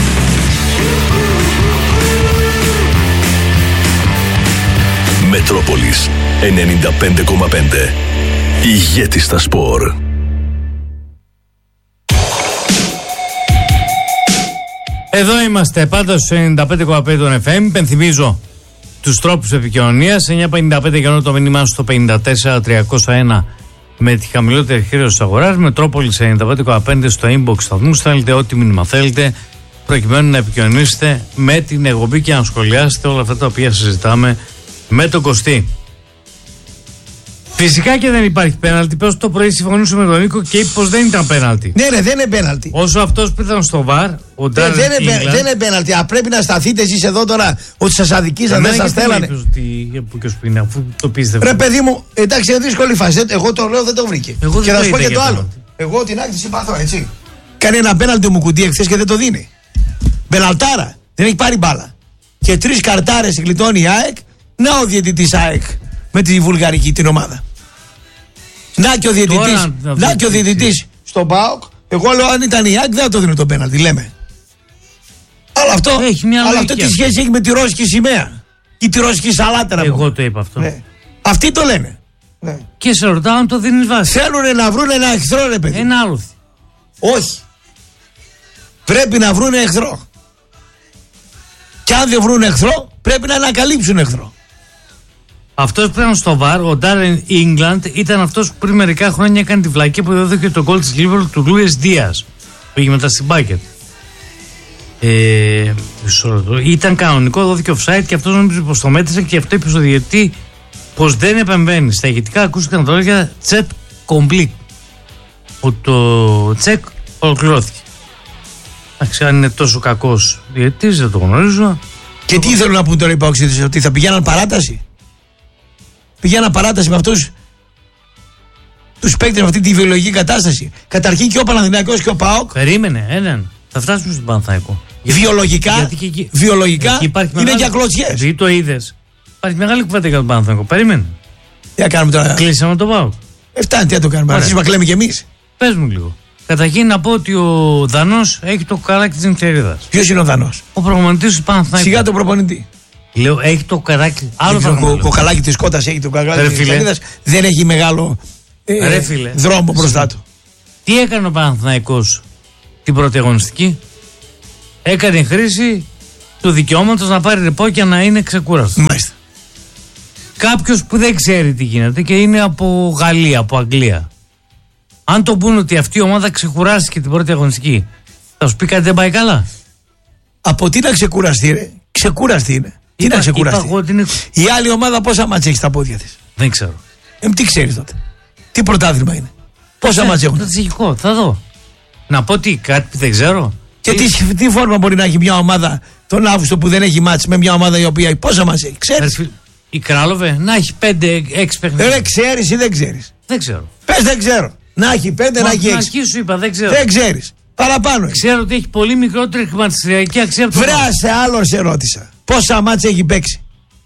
Μετρόπολης ενενήντα πέντε κόμμα πέντε. Ηγέτης στα σπορ. Εδώ είμαστε πάντα στους ενενήντα πέντε κόμμα πέντε των εφ εμ. Πενθυμίζω τους τρόπους επικοινωνίας. εννιά πενήντα πέντε για το μήνυμά στο πενήντα τέσσερα τριακόσια ένα με τη χαμηλότερη χρέωση της αγοράς. Μετρόπολης ενενήντα πέντε κόμμα πέντε στο inbox σταθμού. Στέλνετε ό,τι μήνυμα θέλετε προκειμένου να επικοινωνήσετε με την εκπομπή και να σχολιάσετε όλα αυτά τα οποία συζητάμε με τον Κωστή. Φυσικά και δεν υπάρχει πέναλτι. Πες το πρωί συμφωνούσε με τον Νίκο και είπε πως δεν ήταν πέναλτι. Ναι, ναι, δεν είναι πέναλτι. Όσο αυτός που ήταν στο βαρ, ο Ντάρεν δεν, δεν, δεν είναι πέναλτι. Α, πρέπει να σταθείτε εσείς εδώ τώρα ότι σας αδικήσαν, δεν σας θέλανε. Δεν αφού το πίστευε. Ρε παιδί μου, εντάξει, είναι δύσκολη φάση. Εγώ το λέω, δεν το βρήκε. Εγώ και δεν θα σου πω και το άλλο. πέναλτι. Εγώ την άκρη συμπαθώ, έτσι. Κάνει ένα πέναλτι μου κουντί εχθές και δεν το δίνει. Μπεναλτάρα. Δεν έχει πάρει μπάλα. Και τρεις καρτάρες γλιτώνει η ΑΕΚ. Να ο διαιτητής ΑΕΚ με τη βουλγαρική την ομάδα. Να και ο διαιτητής, να και ο διαιτητής στον ΠΑΟΚ. Εγώ λέω αν ήταν η ΑΕΚ δεν θα το δίνω το πέναλτι, λέμε. Αλλά αυτό, αλλά αυτό τι σχέση έχει με τη ρώσικη σημαία ή τη ρώσικη σαλάτα? Εγώ το είπα αυτό. Ναι. Αυτοί το λένε. Ναι. Και σε ρωτάω αν το δίνεις βάση. Θέλουν να βρουν ένα εχθρό, ρε παιδί. Ένα άλλο. Όχι. Πρέπει να βρουν εχθρό. Και αν δεν βρουν εχθρό, πρέπει να ανακαλύψουν εχθρό. Αυτός που ήταν στο βαρ, ο Ντάρεν Ίγκλαντ, ήταν αυτός που πριν μερικά χρόνια έκανε τη βλακία που έδωκε το γκολ της Λίβερπουλ του Λούις Δίας. Πήγε μετά στην μπάκετ. Ε, ήταν κανονικό, δόθηκε offside και αυτός νόμιζε πως το μέτρησε και αυτό είπε στο διαιτητή πως δεν επεμβαίνει. Στα ηγετικά ακούστηκαν τα λόγια τσεκ κομπλίτ. Που το τσεκ ολοκληρώθηκε. Εντάξει, αν είναι τόσο κακός διαιτητής, δεν το γνωρίζω. Και τι ήθελαν να πούν τώρα οι παοξίδες, ότι θα πηγαίναν παράταση? Πηγαίναν παράταση με αυτούς τους παίκτες, με αυτή τη βιολογική κατάσταση. Καταρχήν και ο Παναθηναϊκός και ο ΠΑΟΚ. Περίμενε, έναν. Θα φτάσουμε στον Παναθηναϊκό. Βιολογικά, γιατί και εκεί, βιολογικά εκεί είναι μεγάλη, για κλωτσιές. Επειδή το είδες. Υπάρχει μεγάλη κουβέντα για τον Παναθηναϊκό. Περίμενε. Τι θα κάνουμε τώρα? Κλείσαμε τον ΠΑΟΚ. Εφτάνει, τι θα το κάνουμε? Αρχίσουμε να κλαίμε κι εμείς. Πες μου λίγο. Καταρχήν να πω ότι ο Δανός έχει το καράκι της νυχτερίδας. Ποιος είναι ο Δανός? Ο προπονητής του Παναθηναϊκού. Σιγά τον προπονητή. Λέω, έχει το καράκι. Άλλο ο, ο, ο καλάκι της κότας έχει το καράκι της νυχτερίδας. Δεν έχει μεγάλο ε, δρόμο μπροστά του. Τι έκανε ο Παναθηναϊκός την πρώτη αγωνιστική? Έκανε χρήση του δικαιώματος να πάρει ρεπό και να είναι ξεκούραστος. Μάλιστα. Κάποιος που δεν ξέρει τι γίνεται και είναι από Γαλλία, από Αγγλία, αν το πούνε ότι αυτή η ομάδα ξεκουράστηκε την πρώτη αγωνιστική, θα σου πει κάτι δεν πάει καλά? Από τι να ξεκουραστεί, ρε? Ξεκούραστη είναι. Τι Είπα, να ξεκουραστεί. είπα, είναι... Η άλλη ομάδα πόσα μάτς έχει στα πόδια της? Δεν ξέρω. Ε, τι ξέρεις τότε? Τι πρωτάθλημα είναι? Πόσα μάτς έχουν? Στρατηγικό, θα δω. Να πω τι, κάτι που δεν ξέρω. Και τι, τι, τι φόρμα μπορεί να έχει μια ομάδα τον Αύγουστο που δεν έχει μάτς με μια ομάδα η οποία πόσα μάτς έχει? Ξέρεις? Ερφι... Η Κράλοβε να έχει πέντε έξι παιχνίδια. Δεν ξέρεις ή δεν ξέρεις? Δεν ξέρω. Πες δεν ξέρω. Να έχει πέντε, Μα, να έχει έξι. αρχή σου είπα, δεν ξέρω. Δεν ξέρεις. Παραπάνω. Ξέρω ότι έχει πολύ μικρότερη χρηματιστηριακή αξία από το. Βράσε, άλλο σε ρώτησα. Πόσα μάτς έχει παίξει?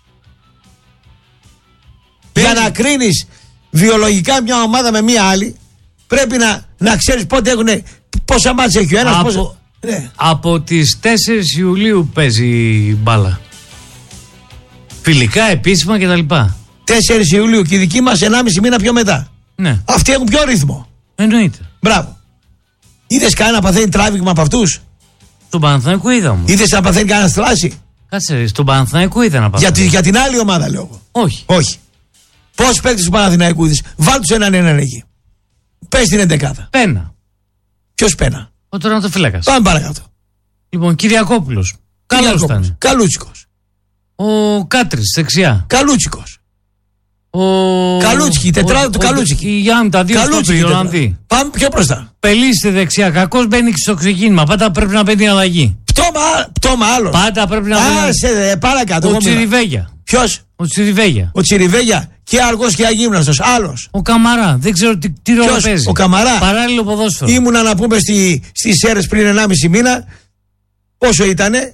Για να κρίνεις βιολογικά μια ομάδα με μια άλλη, πρέπει να, να ξέρεις πότε έχουν, πόσα μάτς έχει ο ένας. Από, πόσα... ναι. από τις τέσσερις Ιουλίου παίζει η μπάλα. Φιλικά, επίσημα κτλ. τέσσερις Ιουλίου και οι δικοί μας ενάμιση μήνα πιο μετά. Ναι. Αυτοί έχουν πιο ρυθμό. Εννοείται. Μπράβο. Είδες κανένα να παθαίνει τράβηγμα από αυτούς? Στον Παναθηναϊκό είδα όμως. Είδες να παθαίνει κανένα στράση? Κάτσε, στον Παναθηναϊκό είδα να παθαίνει. Για, για την άλλη ομάδα λέω εγώ. Όχι. Όχι. Πώς παίκτες του Παναθηναϊκού είδες? Βάλ' τους έναν έναν εκεί. Πες την εντεκάδα. Πένα. Ποιος πένα? Ο τερματοφύλακας. Πάμε παρακάτω. Λοιπόν, Κυριακόπουλος. Καλός ήταν. Καλούτσικος. Ο Κάτρης, δεξιά. Καλούτσικος. Ο... Καλούτσικη, η τετράδα του Καλούτσικη. Η Γιάννη, τα δύο στόπερ, οι Ολλανδοί. Πάμε πιο μπροστά. Πελίστε δεξιά. Κακός μπαίνει στο ξεκίνημα. Πάντα πρέπει να μπαίνει αλλαγή. Πτώμα, πτώμα άλλο. Πάντα πρέπει να μπαίνει. Άσε, παρακάτω. Ο Τσιριβέγια. Ποιος? Ο Τσιριβέγια. Ο Τσιριβέγια και αργός και αγύμναστος. Άλλος. Ο Καμαρά. Δεν ξέρω τι, τι ρόλο παίζει. Ο Καμαρά. Παράλληλο ποδόσφαιρο. Ήμουνα να πούμε στη, στις Σέρρες πριν ενάμιση μήνα. Πόσο ήτανε?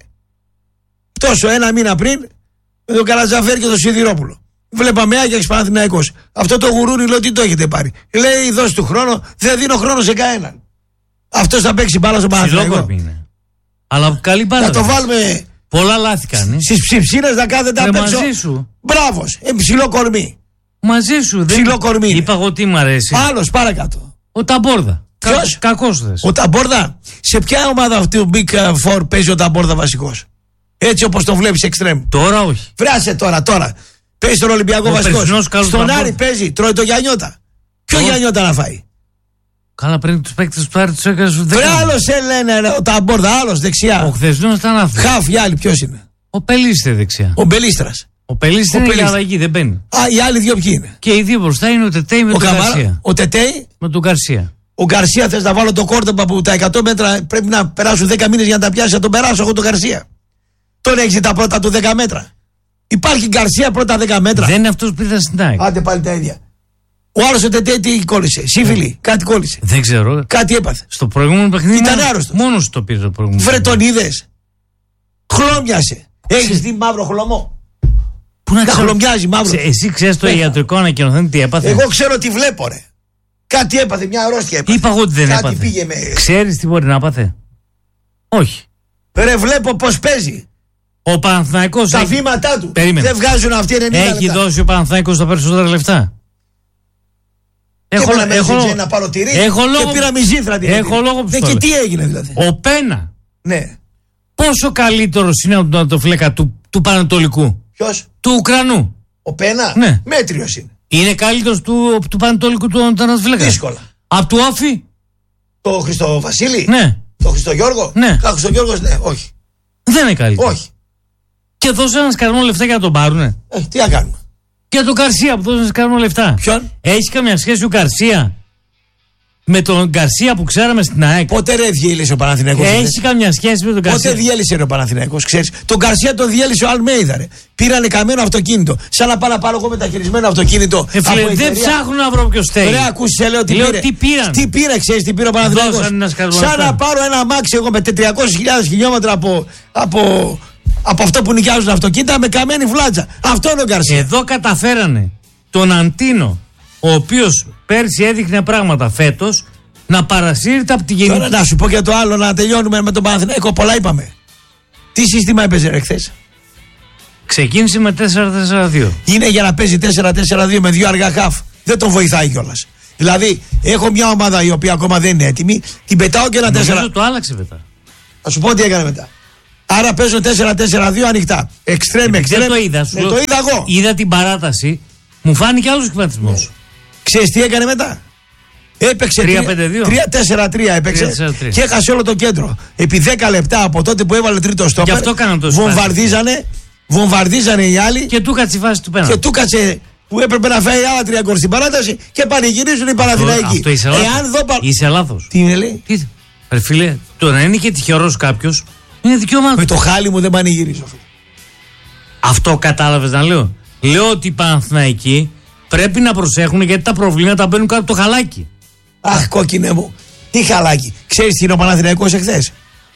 Τόσο ένα μήνα πριν με τον Καρατζαφέρ και τον Σιδηρόπουλο. Βλέπαμε Άγιαξ Παναθηναϊκός. Αυτό το γουρούνι λέω τι το έχετε πάρει? Λέει δώσ' του χρόνο, δεν δίνω χρόνο σε κανέναν. Αυτός θα παίξει μπάλα στο Παναθηναϊκό. Είναι. Αλλά καλή μπάλα. Να το βάλουμε. Πολλά λάθη κάνει. Στις ψιψίνες να κάθεται απ' έξω. Μαζί σου. Μπράβο, ε, ψηλό κορμί. Μαζί σου. Ψηλό κορμί. Είπα εγώ τι μ' αρέσει. Άλλος παρακάτω. Ο Ταμπόρδα. Ποιος? Κακός θες. Ο Ταμπόρδα. Σε ποια ομάδα αυτή του Big Four παίζει ο Ταμπόρδα βασικός? Έτσι όπως το βλέπεις εξτρέμ. Τώρα όχι. Βράσε τώρα, τώρα. Παίζει στον Ολυμπιακό βασικός. Στον Άρη παίζει, τρώει το Γιαννιώτα. Ποιο Γιαννιώτα να φάει? Καλά, πριν τους παίκτες του Άρη τους έκανες σου δέκα. Άλλος σε λένε ο Ταμπόρδα, άλλος δεξιά. Ο χθεσινός ήταν αυτός. Χαφ, οι άλλοι ποιος είναι? Ο Πελίστε δεξιά. Ο Μπελίστρας. Ο Πελίστε είναι για αλλαγή, δεν μπαίνει. Α, οι άλλοι δύο ποιοι είναι? Και οι δύο μπροστά είναι ο Τετέι με τον Γκαρσία. Ο Τετέι με τον Γκαρσία. Ο Γκαρσία θες να βάλω το κόρτεμπα που τα εκατό μέτρα πρέπει να περάσουν δέκα μήνες για να τα πιάσει, να τον περάσω εγώ τον Γκαρσία. Τον έχεις τα πρώτα του δέκα μέτρα. Υπάρχει Γκαρσία πρώτα δέκα μέτρα. Δεν είναι αυτός που ήταν στην ΑΕΚ. Άντε πάλι τα ίδια. Ο άλλος ο Τετέι τι κόλλησε? Σύφυλλη, κάτι κόλλησε. Δεν ξέρω. Κάτι έπαθε. Στο προηγούμενο παιχνίδι ήταν άρρωστος. Μόνος το πήρε το προηγούμενο. Βρε τον είδες? Χλώμιασε. Έχεις δει μαύρο χλωμό? Πού να τα χλωμιάζει μαύρο. Ξε, εσύ ξέρεις το ιατρικό ανακοινωθέν τι έπαθε? Εγώ ξέρω τι βλέπω, ρε. Κάτι έπαθε, μια αρρώστια έπαθε. Είπα εγώ ότι δεν κάτι έπαθε. Πήγε με... Ξέρεις τι μπορεί να έπαθε? Όχι. Ρε βλέπω πως παίζει. Ο Παναθηναϊκός τα έχει... βήματά του. Περίμενε. Δεν βγάζουν αυτοί ενενήντα Έχει λεπτά. δώσει ο Παναθηναϊκός τα περισσότερα λεφτά. Έχω, έχω, έχω, να πάρω τυρί έχω και λόγο, πήρα μιζήθρα. Έχω λόγο που ναι, και τι έγινε δηλαδή? Ο Πένα. Ναι. Πόσο καλύτερος είναι από τον ατοφλέκα του, του Πανατολικού? Ποιος? Του Ουκρανού. Ο Πένα? Ναι. Μέτριος είναι. Είναι καλύτερος του, του Πανατολικού του ατοφλέκα? Δύσκολα. Από του Όφη? Το Χριστοβασίλη? Ναι. Το Χριστογιώργο? Ναι. Το Χριστογιώργος, ναι, όχι. Δεν είναι καλύτερο. Όχι. Και δώσε ένα σκαρμό λεφτά για να τον πάρουνε. Ε, τι να κάνουμε? Και τον Γκαρσία που δώσε ένα σκαρμό λεφτά. Ποιον? Έχει καμιά σχέση ο Γκαρσία με τον Γκαρσία που ξέραμε στην ΑΕΚ? Ποτέ ρε διέλυσε ο Παναθηναϊκός. Έχει καμιά σχέση με τον Γκαρσία? Ποτέ διέλυσε ρε ο Παναθηναϊκός, ξέρεις. Τον Γκαρσία τον διέλυσε ο Αλμέιδα, ρε. Πήρανε καμένο αυτοκίνητο. Σαν να πάω να πάρω εγώ μεταχειρισμένο αυτοκίνητο. Ε, φίλε, δεν ψάχνουν να βρω ποιο στέγει. Ρε, ακούστε, λέω τι λέω, πήρε. Τι πήραν. Τι πήρε, ξέρεις τι πήρε ο Παναθηναϊκός? Σαν να πάρω ένα αμάξι εγώ με τετρακόσιες χιλιάδες χιλιόμετρα από, από, από αυτό που νοικιάζουν αυτοκίνητα με καμένη βλάτσα. Αυτό είναι ο Γκαρσία. Εδώ καταφέρανε τον Αντίνο, ο οποίος πέρσι έδειχνε πράγματα, φέτος να παρασύρεται από τη γενική. Τώρα να σου πω και το άλλο, να τελειώνουμε με τον Παναθηναϊκό. Πολλά είπαμε. Τι σύστημα έπαιζε ρε χθες? Ξεκίνησε με τέσσερα τέσσερα δύο. Είναι για να παίζει τέσσερα τέσσερα δύο με δύο αργά χαφ. Δεν τον βοηθάει κιόλας. Δηλαδή, έχω μια ομάδα η οποία ακόμα δεν είναι έτοιμη, την πετάω και ένα τέσσερα. Νομίζω το άλλαξε μετά. Θα σου πω τι έκανε μετά. Άρα παίζω τέσσερα τέσσερα δύο ανοιχτά. Εξτρέμ, εξτρέμ. Δεν το είδα. Σου ναι, το είδα εγώ. Είδα την παράταση. Μου φάνηκε άλλο σχηματισμό. Ναι. Ξέρεις τι έκανε μετά? Έπαιξε τρία τέσσερα τρία έπαιξε και έχασε όλο το κέντρο. Επί δέκα λεπτά από τότε που έβαλε τρίτο στόπερ, βομβαρδίζανε, βομβαρδίζανε οι άλλοι. Και του κάτσε η φάση του πέναλτι. Και του κάτσε που έπρεπε να φάει άλλα τρία γκολ στην παράταση και πανηγυρίζουν οι Παναθηναϊκοί. Αυτό είσαι λάθος. Είσαι λάθος. Τι είναι, λέει? Τι, ρε φίλε, το να είναι και τυχερός κάποιος είναι δικαίωμά του. Με το χάλι μου δεν πανηγυρίζω. Αυτό κατάλαβες να λέω? Λέω ότι οι Παναθηναϊκοί πρέπει να προσέχουν γιατί τα προβλήματα μπαίνουν κάτω από το χαλάκι. Αχ, κόκκινε μου. Τι χαλάκι. Ξέρεις τι είναι ο Παναθηναϊκός εχθές?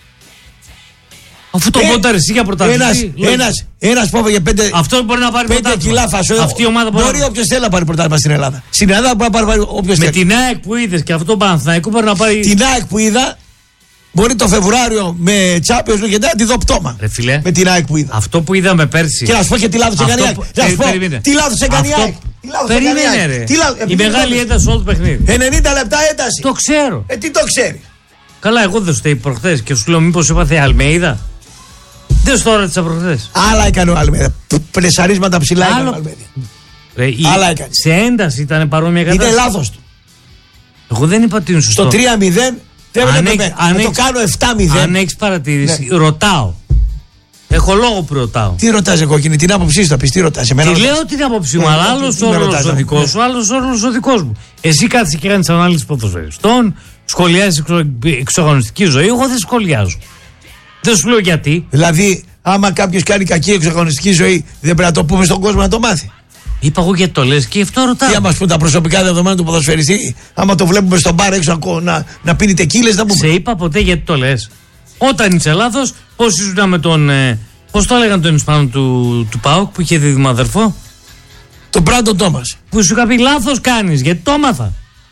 Αφού το πόνταρε εσύ για πρωτάθληση. Ένας, ένας, ένας που έφαγε πέντε, αυτό μπορεί να πάρει πέντε κιλά φασό. Αυτή η ομάδα μπορεί, μπορεί να... όποιος θέλει να πάρει πρωτάθλημα στην Ελλάδα. Στην Ελλάδα μπορεί να πάρει όποιος θέλει. Με θέλει. την ΑΕΚ που είδες και αυτό το Παναθηναϊκό μπορεί να πάρει. Την ΑΕΚ που είδα μπορεί το Φεβρουάριο με Champions League να τη δω πτώμα. Ρε φίλε, με την ΑΕΚ που είδα. Αυτό που είδαμε πέρσι. Και να σου πω και τι λάθος έκανε η ΑΕΚ. Να σου πω τι λάθος έκανε η ΑΕΚ. Περίμενε ρε. Η μεγάλη ένταση όλο το παιχνίδι. ενενήντα λεπτά ένταση. Το ξέρω. Ε, τι το ξέρει. Καλά, εγώ δεν σου είπα προχθές και σου λέω μήπως έπαθε Αλμέιδα. Δεν στο ρώτησα προχθές. Άλλα έκανε ο Αλμέιδα. Πλεσαρίσματα ψηλά έκανε ο Αλμέιδα. Άλλα έκανε. Σε ένταση ήταν παρόμοια κατάσταση. Είναι λάθος του. Εγώ δεν είπα ότι είναι σωστό. Στο τρία μηδέν δεν έπρεπε να το κάνω επτά μηδέν. Αν έχεις παρατηρήσει, ρωτάω. Έχω λόγο που ρωτάω. Τι ρωτάς εγώ, εκείνη την άποψή σου θα πεις, τι ρωτάς? Τι λέω την άποψή μου, αλλά άλλος όρος ο δικός σου, άλλος όρος ο δικός μου. Εσύ κάτσε και κάνεις ανάλυση ποδοσφαιριστών, σχολιάζεις εξωαγωνιστική ζωή, εγώ δεν σχολιάζω. Δεν σου λέω γιατί. Δηλαδή, άμα κάποιος κάνει κακή εξωαγωνιστική ζωή, δεν πρέπει να το πούμε στον κόσμο να το μάθει. Είπα εγώ γιατί το λες και αυτό ρωτάω. Τι άμα σου πούν τα προσωπικά δεδομένα του ποδοσφαιριστή, άμα το βλέπουμε στον μπαρ έξω να, να πίνει τεκίλες, να πούμε. Σε είπα ποτέ γιατί το λες? Όταν είσαι λάθος, πώς ήσουν με τον. Ε, πώς το έλεγαν τον Ισπανό του, του ΠΑΟΚ που είχε δίδυμο αδερφό? Τον Μπράντον Τόμας. Που σου είχα πει λάθος κάνεις, γιατί το έμαθα.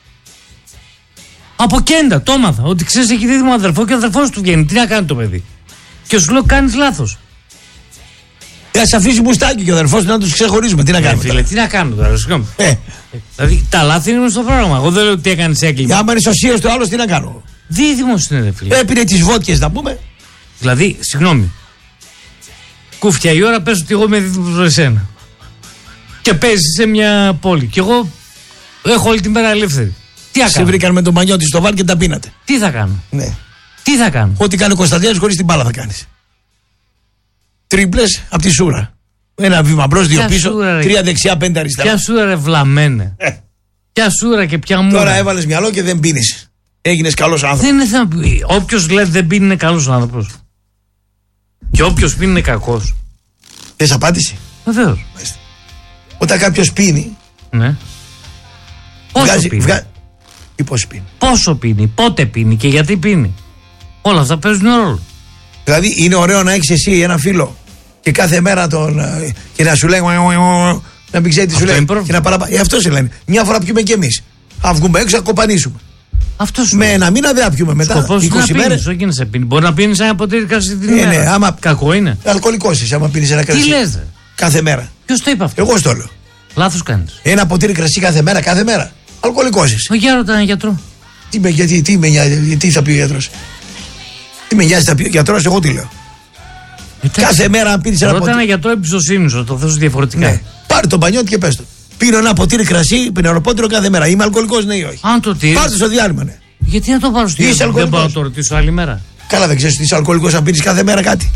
Από κέντα το έμαθα. Ότι ξέρεις έχει δίδυμο αδερφό και ο αδερφός του βγαίνει. Τι να κάνει το παιδί? Και σου λέω κάνεις λάθος. Θα σε αφήσει μουστάκι και ο αδερφός του να τους ξεχωρίζουμε. Τι να κάνουμε? Φίλε, τι να κάνουμε τώρα, συγγνώμη. Ε. Δηλαδή τα λάθη είναι στο πρόγραμμα. Εγώ δεν λέω ότι έκανες έγκλημα. Άμα είναι σωσίες του άλλος, τι να κάνω? Δίδυμος είναι, ρε φίλε. Έπινε τις βότκες, να πούμε. Δηλαδή, συγγνώμη. Κούφια η ώρα πες ότι εγώ είμαι δίδυμος με εσένα. Και παίζει σε μια πόλη. Και εγώ έχω όλη την μέρα ελεύθερη. Τι θα κάνω? Σε βρήκαν με τον Μανιώτη στο βάρ και τα πίνατε. Τι θα κάνω? Ναι. Τι θα κάνω? Ό,τι κάνει ο Κωνσταντίνος χωρίς την μπάλα θα κάνεις. Τρίπλες από τη σούρα. Ένα βήμα μπρος, δύο πίσω. Σούρα, τρία δεξιά, πέντε αριστερά. Ποια σούρα ρε βλαμμένε. Ε. Ποια σούρα και ποια μούρα. Τώρα έβαλες μυαλό και δεν πίνεις. Έγινες καλός άνθρωπος. Δεν είναι θέμα. Όποιος λέει δεν πίνει είναι καλός άνθρωπος. Και όποιος πίνει είναι κακός. Θες απάντηση? Βεβαίως. Όταν κάποιος πίνει. Ναι. Πόσο βγάζει, πίνει? Βγα... Ή πόσο πίνει? Πόσο πίνει, πότε πίνει και γιατί πίνει. Όλα αυτά παίζουν ρόλο. Δηλαδή είναι ωραίο να έχεις εσύ ένα φίλο και κάθε μέρα τον. Και να σου λέει. Να μην ξέρει τι σου λέει. Και να παραπα... ε, αυτό σε λένε. Μια φορά πιούμε κι εμείς. Θα βγούμε έξω, θα κοπανίσουμε. Αυτός με ένα μήνα δεν θα πιούμε μετά. Σκοπός είκοσι μέρες. Όχι να σε πίνει. Μπορεί να πίνεις ένα ποτήρι κάθε την ημέρα. Ναι, άμα... Κακό είναι. Αλκοολικός είσαι, άμα πίνεις ένα κρασί. Τι λες, ρε? Κάθε μέρα. Ποιος το είπε αυτό? Εγώ στο λέω. Λάθος κάνεις. Ένα ποτήρι κρασί κάθε μέρα, κάθε μέρα. Αλκοολικός είσαι. Ο για ρωτά έναν γιατρό. Τι με, γιατί, τι με νοιάζει, τι θα πει ο γιατρός? Τι με νοιάζει, θα πει ο γιατρός, εγώ τι λέω? Ε, κάθε μέρα αν πίνεις ένα ποτήρι. Ρώτα ένα γιατρό εμπιστοσύνη σου, το θέσω διαφορετικά. Ναι. Πάρε τον Πανιώτη και πες το. Πίνω ένα ποτήρι κρασί, πινεροπότηρο κάθε μέρα. Είμαι αλκοολικός, ναι ή όχι? Αν το τύρι. Πάρε το στο διάλειμμα, ναι. Γιατί να το πάρω στο διάλειμμα? Δεν μπορώ να το ρωτήσω άλλη μέρα. Καλά, δεν ξέρεις ότι είσαι αλκοολικός αν πίνεις κάθε μέρα κάτι.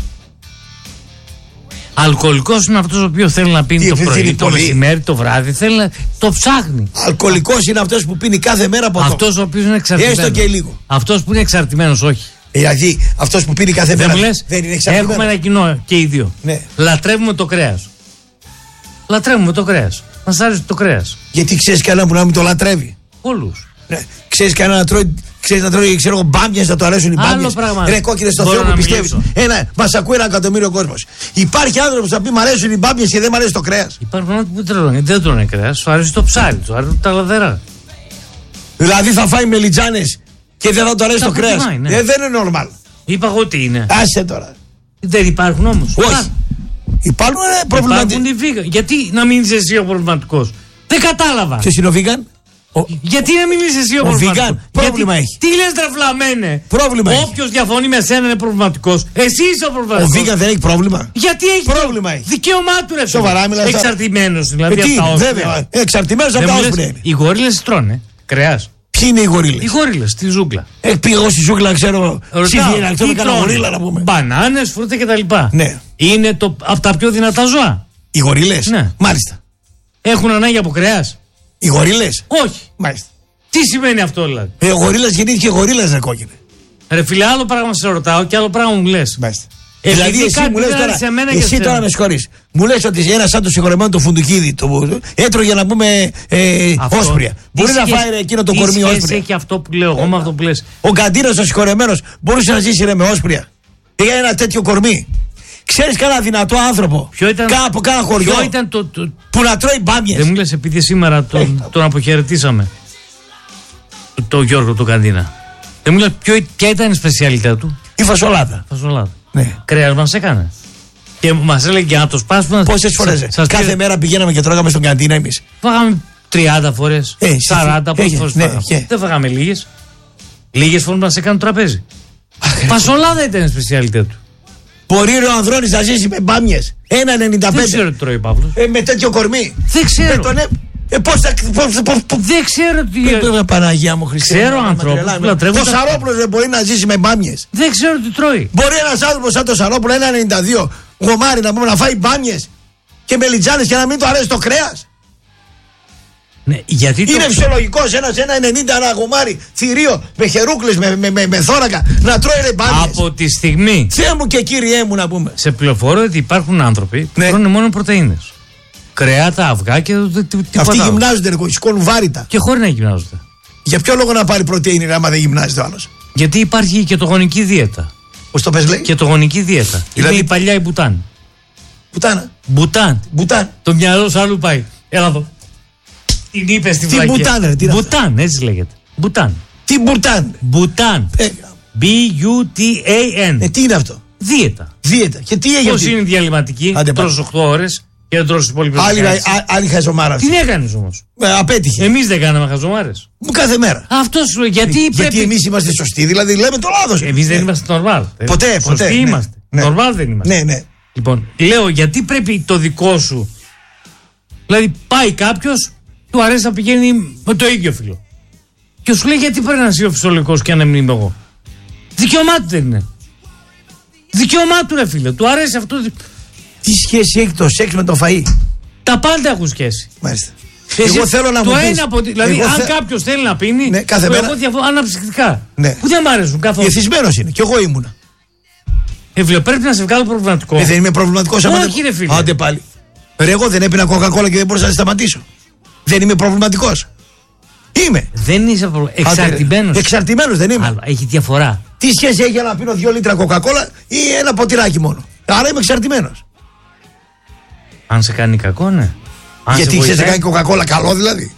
Αλκοολικός είναι αυτός ο οποίος θέλει να πίνει τι, το πρωί, το μεσημέρι, το βράδυ. Θέλει να το ψάχνει. Αλκοολικός είναι αυτός που πίνει κάθε μέρα από αυτό. Αυτός ο οποίος είναι εξαρτημένος. Έστω και λίγο. Αυτός που είναι εξαρτημένος, όχι. Δηλαδή, αυτός που πίνει κάθε μέρα δεν, λες, δεν είναι εξαρτημένος. Έχουμε ένα κοινό και οι δύο. Ναι. Λατρεύουμε το κρέας. Λατρεύουμε το κρέας. Μας άρεσε το κρέας. Γιατί ξέρεις κανένα που να μην το λατρεύει? Όλους. Ναι. Ξέρεις κανένα να τρώει, ξέρεις να τρώει, ξέρω εγώ, μπάμιες, να το αρέσουν οι μπάμιες. Ρε κόκκινε στο Θεό που πιστεύεις. Ένα, μας ακούει ένα εκατομμύριο κόσμος. Υπάρχει άνθρωπος που θα πει μ' αρέσουν οι μπάμιες και δεν μ' αρέσει το κρέας? Υπάρχουν άνθρωποι που τρώνε, δεν τρώνε κρέας. Σου αρέσει το ψάρι, του αρέσει τα λαδερά. Δηλαδή θα φάει μελιτζάνες και δεν θα το αρέσει το κρέας? Ναι. Ε, δεν είναι normal. Είπα εγώ τι είναι. Άσε τώρα. Δεν υπάρχουν όμως. Όχι. Υπάρχουν ε, προβληματικοί. Γιατί να μην είσαι εσύ ο προβληματικός? Δεν κατάλαβα. Ποιος είναι ο vegan? Ο... Γιατί να μην είσαι εσύ ο, ο Βίγκαν, πρόβλημα Γιατί... έχει. Τι λες δραυλαμένε. Πρόβλημα έχει. Όποιος διαφωνεί με σένα είναι προβληματικός. Εσύ είσαι ο προβληματικός. Ο Βίγκαν δεν έχει πρόβλημα. Γιατί έχει πρόβλημα. Έχει. Δικαίωμά του ρε. Σοβαρά μιλάς. Εξαρτημένος δηλαδή. Ε, τι, βέβαια. Εξαρτημένος από τα όσπρια. Οι γορίλες τρώνε κρέας. Ποιοι είναι οι γορίλες? Οι γορίλες στη ζούγκλα. Έχει πει εγώ στη ζούγκλα, ξέρω. Ψήφι να ξέρω κανένα γορίλα να πούμε. Μπανάνες, φρούτα κτλ. Ναι. Είναι το, από τα πιο δυνατά ζώα. Οι γορίλες. Ναι. Μάλιστα. Έχουν ανάγκη από κρέας. Οι γορίλες. Όχι. Μάλιστα. Τι σημαίνει αυτό δηλαδή? Ε, ο γορίλας γεννήθηκε γορίλας, ρε κόκκινε. Ρε φίλε, άλλο πράγμα σε ρωτάω και άλλο πράγμα μου λες. Μάλιστα. Ε, δηλαδή εσύ μου λες τώρα, εσύ τώρα με συγχωρείς. Μου λες ότι ένα σαν το συγχωρεμένο το Φουντουκίδη το, έτρωγε να πούμε ε, όσπρια. Μπορεί να φάει εκείνο το κορμί όσπρια. Τι έχει αυτό που λέω εγώ με αυτό που λες? Ο Καντίνος ο συγχωρεμένος μπορούσε να ζήσει ρε, με όσπρια. Για ένα τέτοιο κορμί. Ξέρεις κανένα δυνατό άνθρωπο ήταν, κα, από κάνα χωριό ήταν το, το, που να τρώει μπάμιες? Δεν μου λες επειδή σήμερα τον, τον αποχαιρετήσαμε τον το Γιώργο τον Καντίνα. Δεν μου λες ποιο, ποια ήταν η σπεσιαλιτά του? Η φασολάδα. Φασολάδα. Ναι. Κρέας μας έκανε. Και μας έλεγε για να το σπάσουμε. Πόσες φορές? Κάθε πήρε... μέρα πηγαίναμε και τρώγαμε στον Καντίνα εμείς. Φάγαμε τριάντα φορές, ε, σαράντα φορές. Ναι, ναι. Δεν φάγαμε λίγες. Λίγες φορές μας έκανε το τραπέζι. Φασολάδα ήταν η σπεσιαλιτά του. Μπορεί ο Ανδρώνης να ζήσει με μπάμιες. ένα ενενήντα πέντε. Δεν ξέρω τι τρώει ο Παύλος. Ε, με τέτοιο κορμί. Δεν ξέρω. Με τον, ε, ε, πώς θα, πώς, πώς, πώς, δεν ξέρω τι. Ε, Παναγία μου Χριστέ. Ξέρω ανθρώπους που λατρεύουν. Ο Σαρόπουλος δεν μπορεί να ζήσει με μπάμιες. Δεν ξέρω τι τρώει. Μπορεί ένας άνθρωπος σαν το Σαρόπουλο ένα ενενήντα δύο γομάρι να πούμε να φάει μπάμιες και μελιτζάνες και να μην του αρέσει το κρέας. Ναι, γιατί είναι το... φυσιολογικός ένας ένα ενενήντα ένα γομάρι θηρίο με χερούκλες, με, με, με, με θώρακα να τρώει ρε μπάμιες. Από τη στιγμή. Θεέ μου και Κύριέ μου να πούμε. Σε πληροφορώ ότι υπάρχουν άνθρωποι που ναι. τρώνε μόνο πρωτεΐνες. Κρέατα, αυγά και τίποτα. Αυτοί γυμνάζονται, ρε, σηκώνουν βάρητα. Και χωρίς να γυμνάζονται. Για ποιο λόγο να πάρει πρωτεΐνη άμα δεν γυμνάζεται ο άλλος? Γιατί υπάρχει και το γονική δίαιτα. Πώς το πες λέει? Και το γονική δίαιτα. Δηλαδή... Είναι η παλιά η μπουτάν. Μπουτάνα. Μπουτάν. Μπουτάν. Το μυαλό σου αλλού πάει. Έλα εδώ. Την είπε στη βλακία. Τι μπουτάν, ρε, τι μπουτάν, έτσι λέγεται. Μπουτάν. Τι μπουτάν? Μπουτάν. B-U-T-A-N. Ε, τι είναι αυτό? Δίαιτα. Δίαιτα. Και τι έγινε? Πώς είναι διαλυματική? Τρως οκτώ ώρες και δεν τρως τις υπόλοιπες. Άλλη, άλλη χαζομάρα. Τι έκανες όμως? Ε, απέτυχε. Εμείς δεν κάναμε χαζομάρες. Μου κάθε μέρα. Αυτό σου γιατί ε, πρέπει. Γιατί εμείς είμαστε σωστοί, δηλαδή λέμε το λάθος. Εμείς δεν είμαστε νορμάλ. Ποτέ, ποτέ. Σωστοί είμαστε. Νορμάλ δεν είμαστε. Ναι, ναι. Λοιπόν, λέω γιατί πρέπει το δικό σου. Δηλαδή πάει κάποιος, του αρέσει να πηγαίνει με το ίδιο φίλο. Και σου λέει γιατί πρέπει να είσαι ο φυσιολογικός και να μην είμαι εγώ. Δικαίωμά του δεν είναι. Δικαίωμά του ρε φίλε, του αρέσει αυτό. Τι σχέση έχει το σεξ με το φαΐ? Τα πάντα έχουν σχέση. Μάλιστα. Εσύ, εγώ θέλω να το μου ένα πεις, από, δηλαδή, εγώ αν θε... κάποιος θέλει να πίνει, ναι, κάθε το μέρα. εγώ διαφωνώ αναψυκτικά. Ναι. Που δεν μ' αρέσουν καθόλου. Εθισμένος είναι, κι εγώ ήμουνα. Ε, φίλε, πρέπει να σε βγάλω προβληματικό. Ε, δεν είμαι προβληματικός. Όχι, ρε φίλε. Άντε πάλι. Ρε, εγώ δεν έπινα κοκακόλα και δεν μπορούσα να σταματήσω. Δεν είμαι προβληματικός. Είμαι. Δεν είσαι προ... εξαρτημένος. Εξαρτημένος δεν είμαι. Άλλο, έχει διαφορά. Τι σχέση έχει να πίνω δύο λίτρα κοκακόλα ή ένα ποτηράκι μόνο? Άρα είμαι εξαρτημένος. Αν σε κάνει κακό, ναι. Αν γιατί ξέρεις σε κάνει κοκακόλα καλό δηλαδή?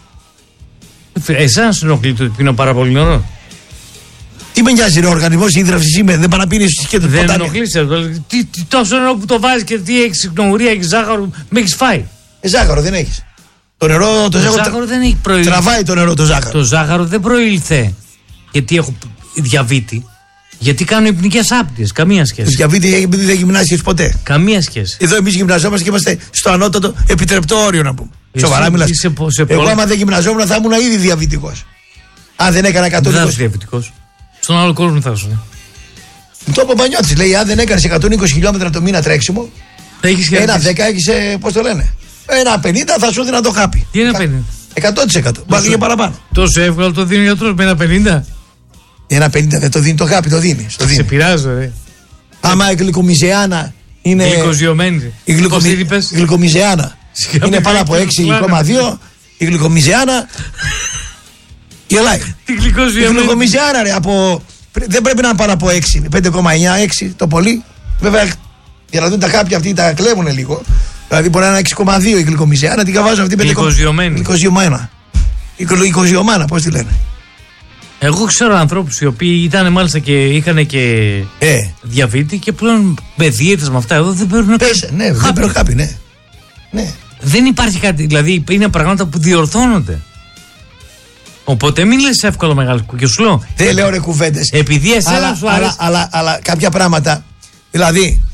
Εσένα σου ενοχλεί το ότι πίνω πάρα πολύ νερό. Τι με νοιάζει ρε, ο οργανισμός ίδρυυσης είμαι, δεν πάει να πίνεις και το ποτάμι. Δεν ενοχλείσαι. Τι, τι τόσο νερό που το βάζεις και τι έχεις συχνογουρία, έχεις ζάχαρο, με έχεις φάει. Ε, ζάχαρο δεν έχεις. Το νερό, το, το ζάχαρο, ζάχαρο δεν έχει προήλθε. Τραβάει το νερό το ζάχαρο. Το ζάχαρο δεν προήλθε γιατί έχω διαβήτη. Γιατί κάνω υπνικές άπνοιες. Καμία σχέση. Διαβήτη επειδή δεν γυμνάζεσαι ποτέ. Καμία σχέση. Εδώ εμείς γυμναζόμαστε και είμαστε στο ανώτατο επιτρεπτό όριο να πούμε. Εσύ, σοβαρά μιλάς. Σε, σε Εγώ άμα δεν γυμναζόμουν θα ήμουν ήδη διαβητικός. Αν δεν έκανα εκατόν είκοσι. Δεν θα είσαι διαβητικός. Στον άλλο κόσμο θα σου. Το είπε ο Πανιώτης, λέει, αν δεν έκανες εκατόν είκοσι χιλιόμετρα το μήνα τρέξιμο, ένα δέκα έχεις, πώς το λένε, ένα πενήντα θα σου δίνει το χάπι. Τι είναι πενήντα? εκατό τοις εκατό. Βάλει και παραπάνω. Τόσο εύκολα το δίνει ο γιατρός με ένα πενήντα. Ένα πενήντα δεν το δίνει το χάπι, το δίνει. Το σε πειράζω, ρε. Άμα η γλυκομιζεάνα είναι. Γλυκοζιωμένη. Η γλυκομι... γλυκομιζεάνα είναι πάνω από έξι κόμμα δύο. Η γλυκομιζεάνα. Γελάει. Η γλυκομιζεάνα, ρε, από. Δεν πρέπει να είναι πάνω από έξι. πέντε κόμμα εννιά, έξι το πολύ. Βέβαια, για να δουν τα χάπια αυτοί τα κλέβουν λίγο. Δηλαδή μπορεί να είναι έξι κόμμα δύο η γλυκομιζεάνα, την καβάζουν αυτή πέντε κόμμα εννιά. Γλυκοζιωμένη. Η γλυκοζιωμάνα, πώς τη λένε. Εγώ ξέρω ανθρώπους οι οποίοι ήταν μάλιστα και είχαν και ε. διαβήτη και πλέον με δίαιτες με αυτά εδώ δεν παίρνουν Πέσε, ναι, χάπι. Δεν παίρνουν χάπι, ναι. ναι. Δεν υπάρχει κάτι, δηλαδή είναι πράγματα που διορθώνονται. Οπότε μην λες εύκολο μεγάλο κουκκί, σου λέω. Δεν λέω ρε κουβέντες. Επειδή εσένα αλλά, σου άρεσε. Αλλά, αλλά, αλλά κάποια πράγματα. Δηλαδή,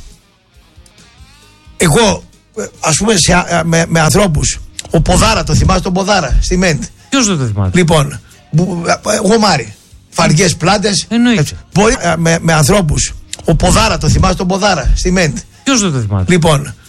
εγώ, ας πούμε, σε, με, με ανθρώπους. Ο Ποδάρα, το θυμάσαι τον Ποδάρα στη Μέντ. Ποιος δεν το θυμάται? Λοιπόν, γομάρι. Φαργές πλάτες. Εννοείται. Μπορεί με, με ανθρώπους. Ο Ποδάρα, το θυμάσαι τον Ποδάρα στη Μέντ. Ποιος δεν το θυμάται? Λοιπόν,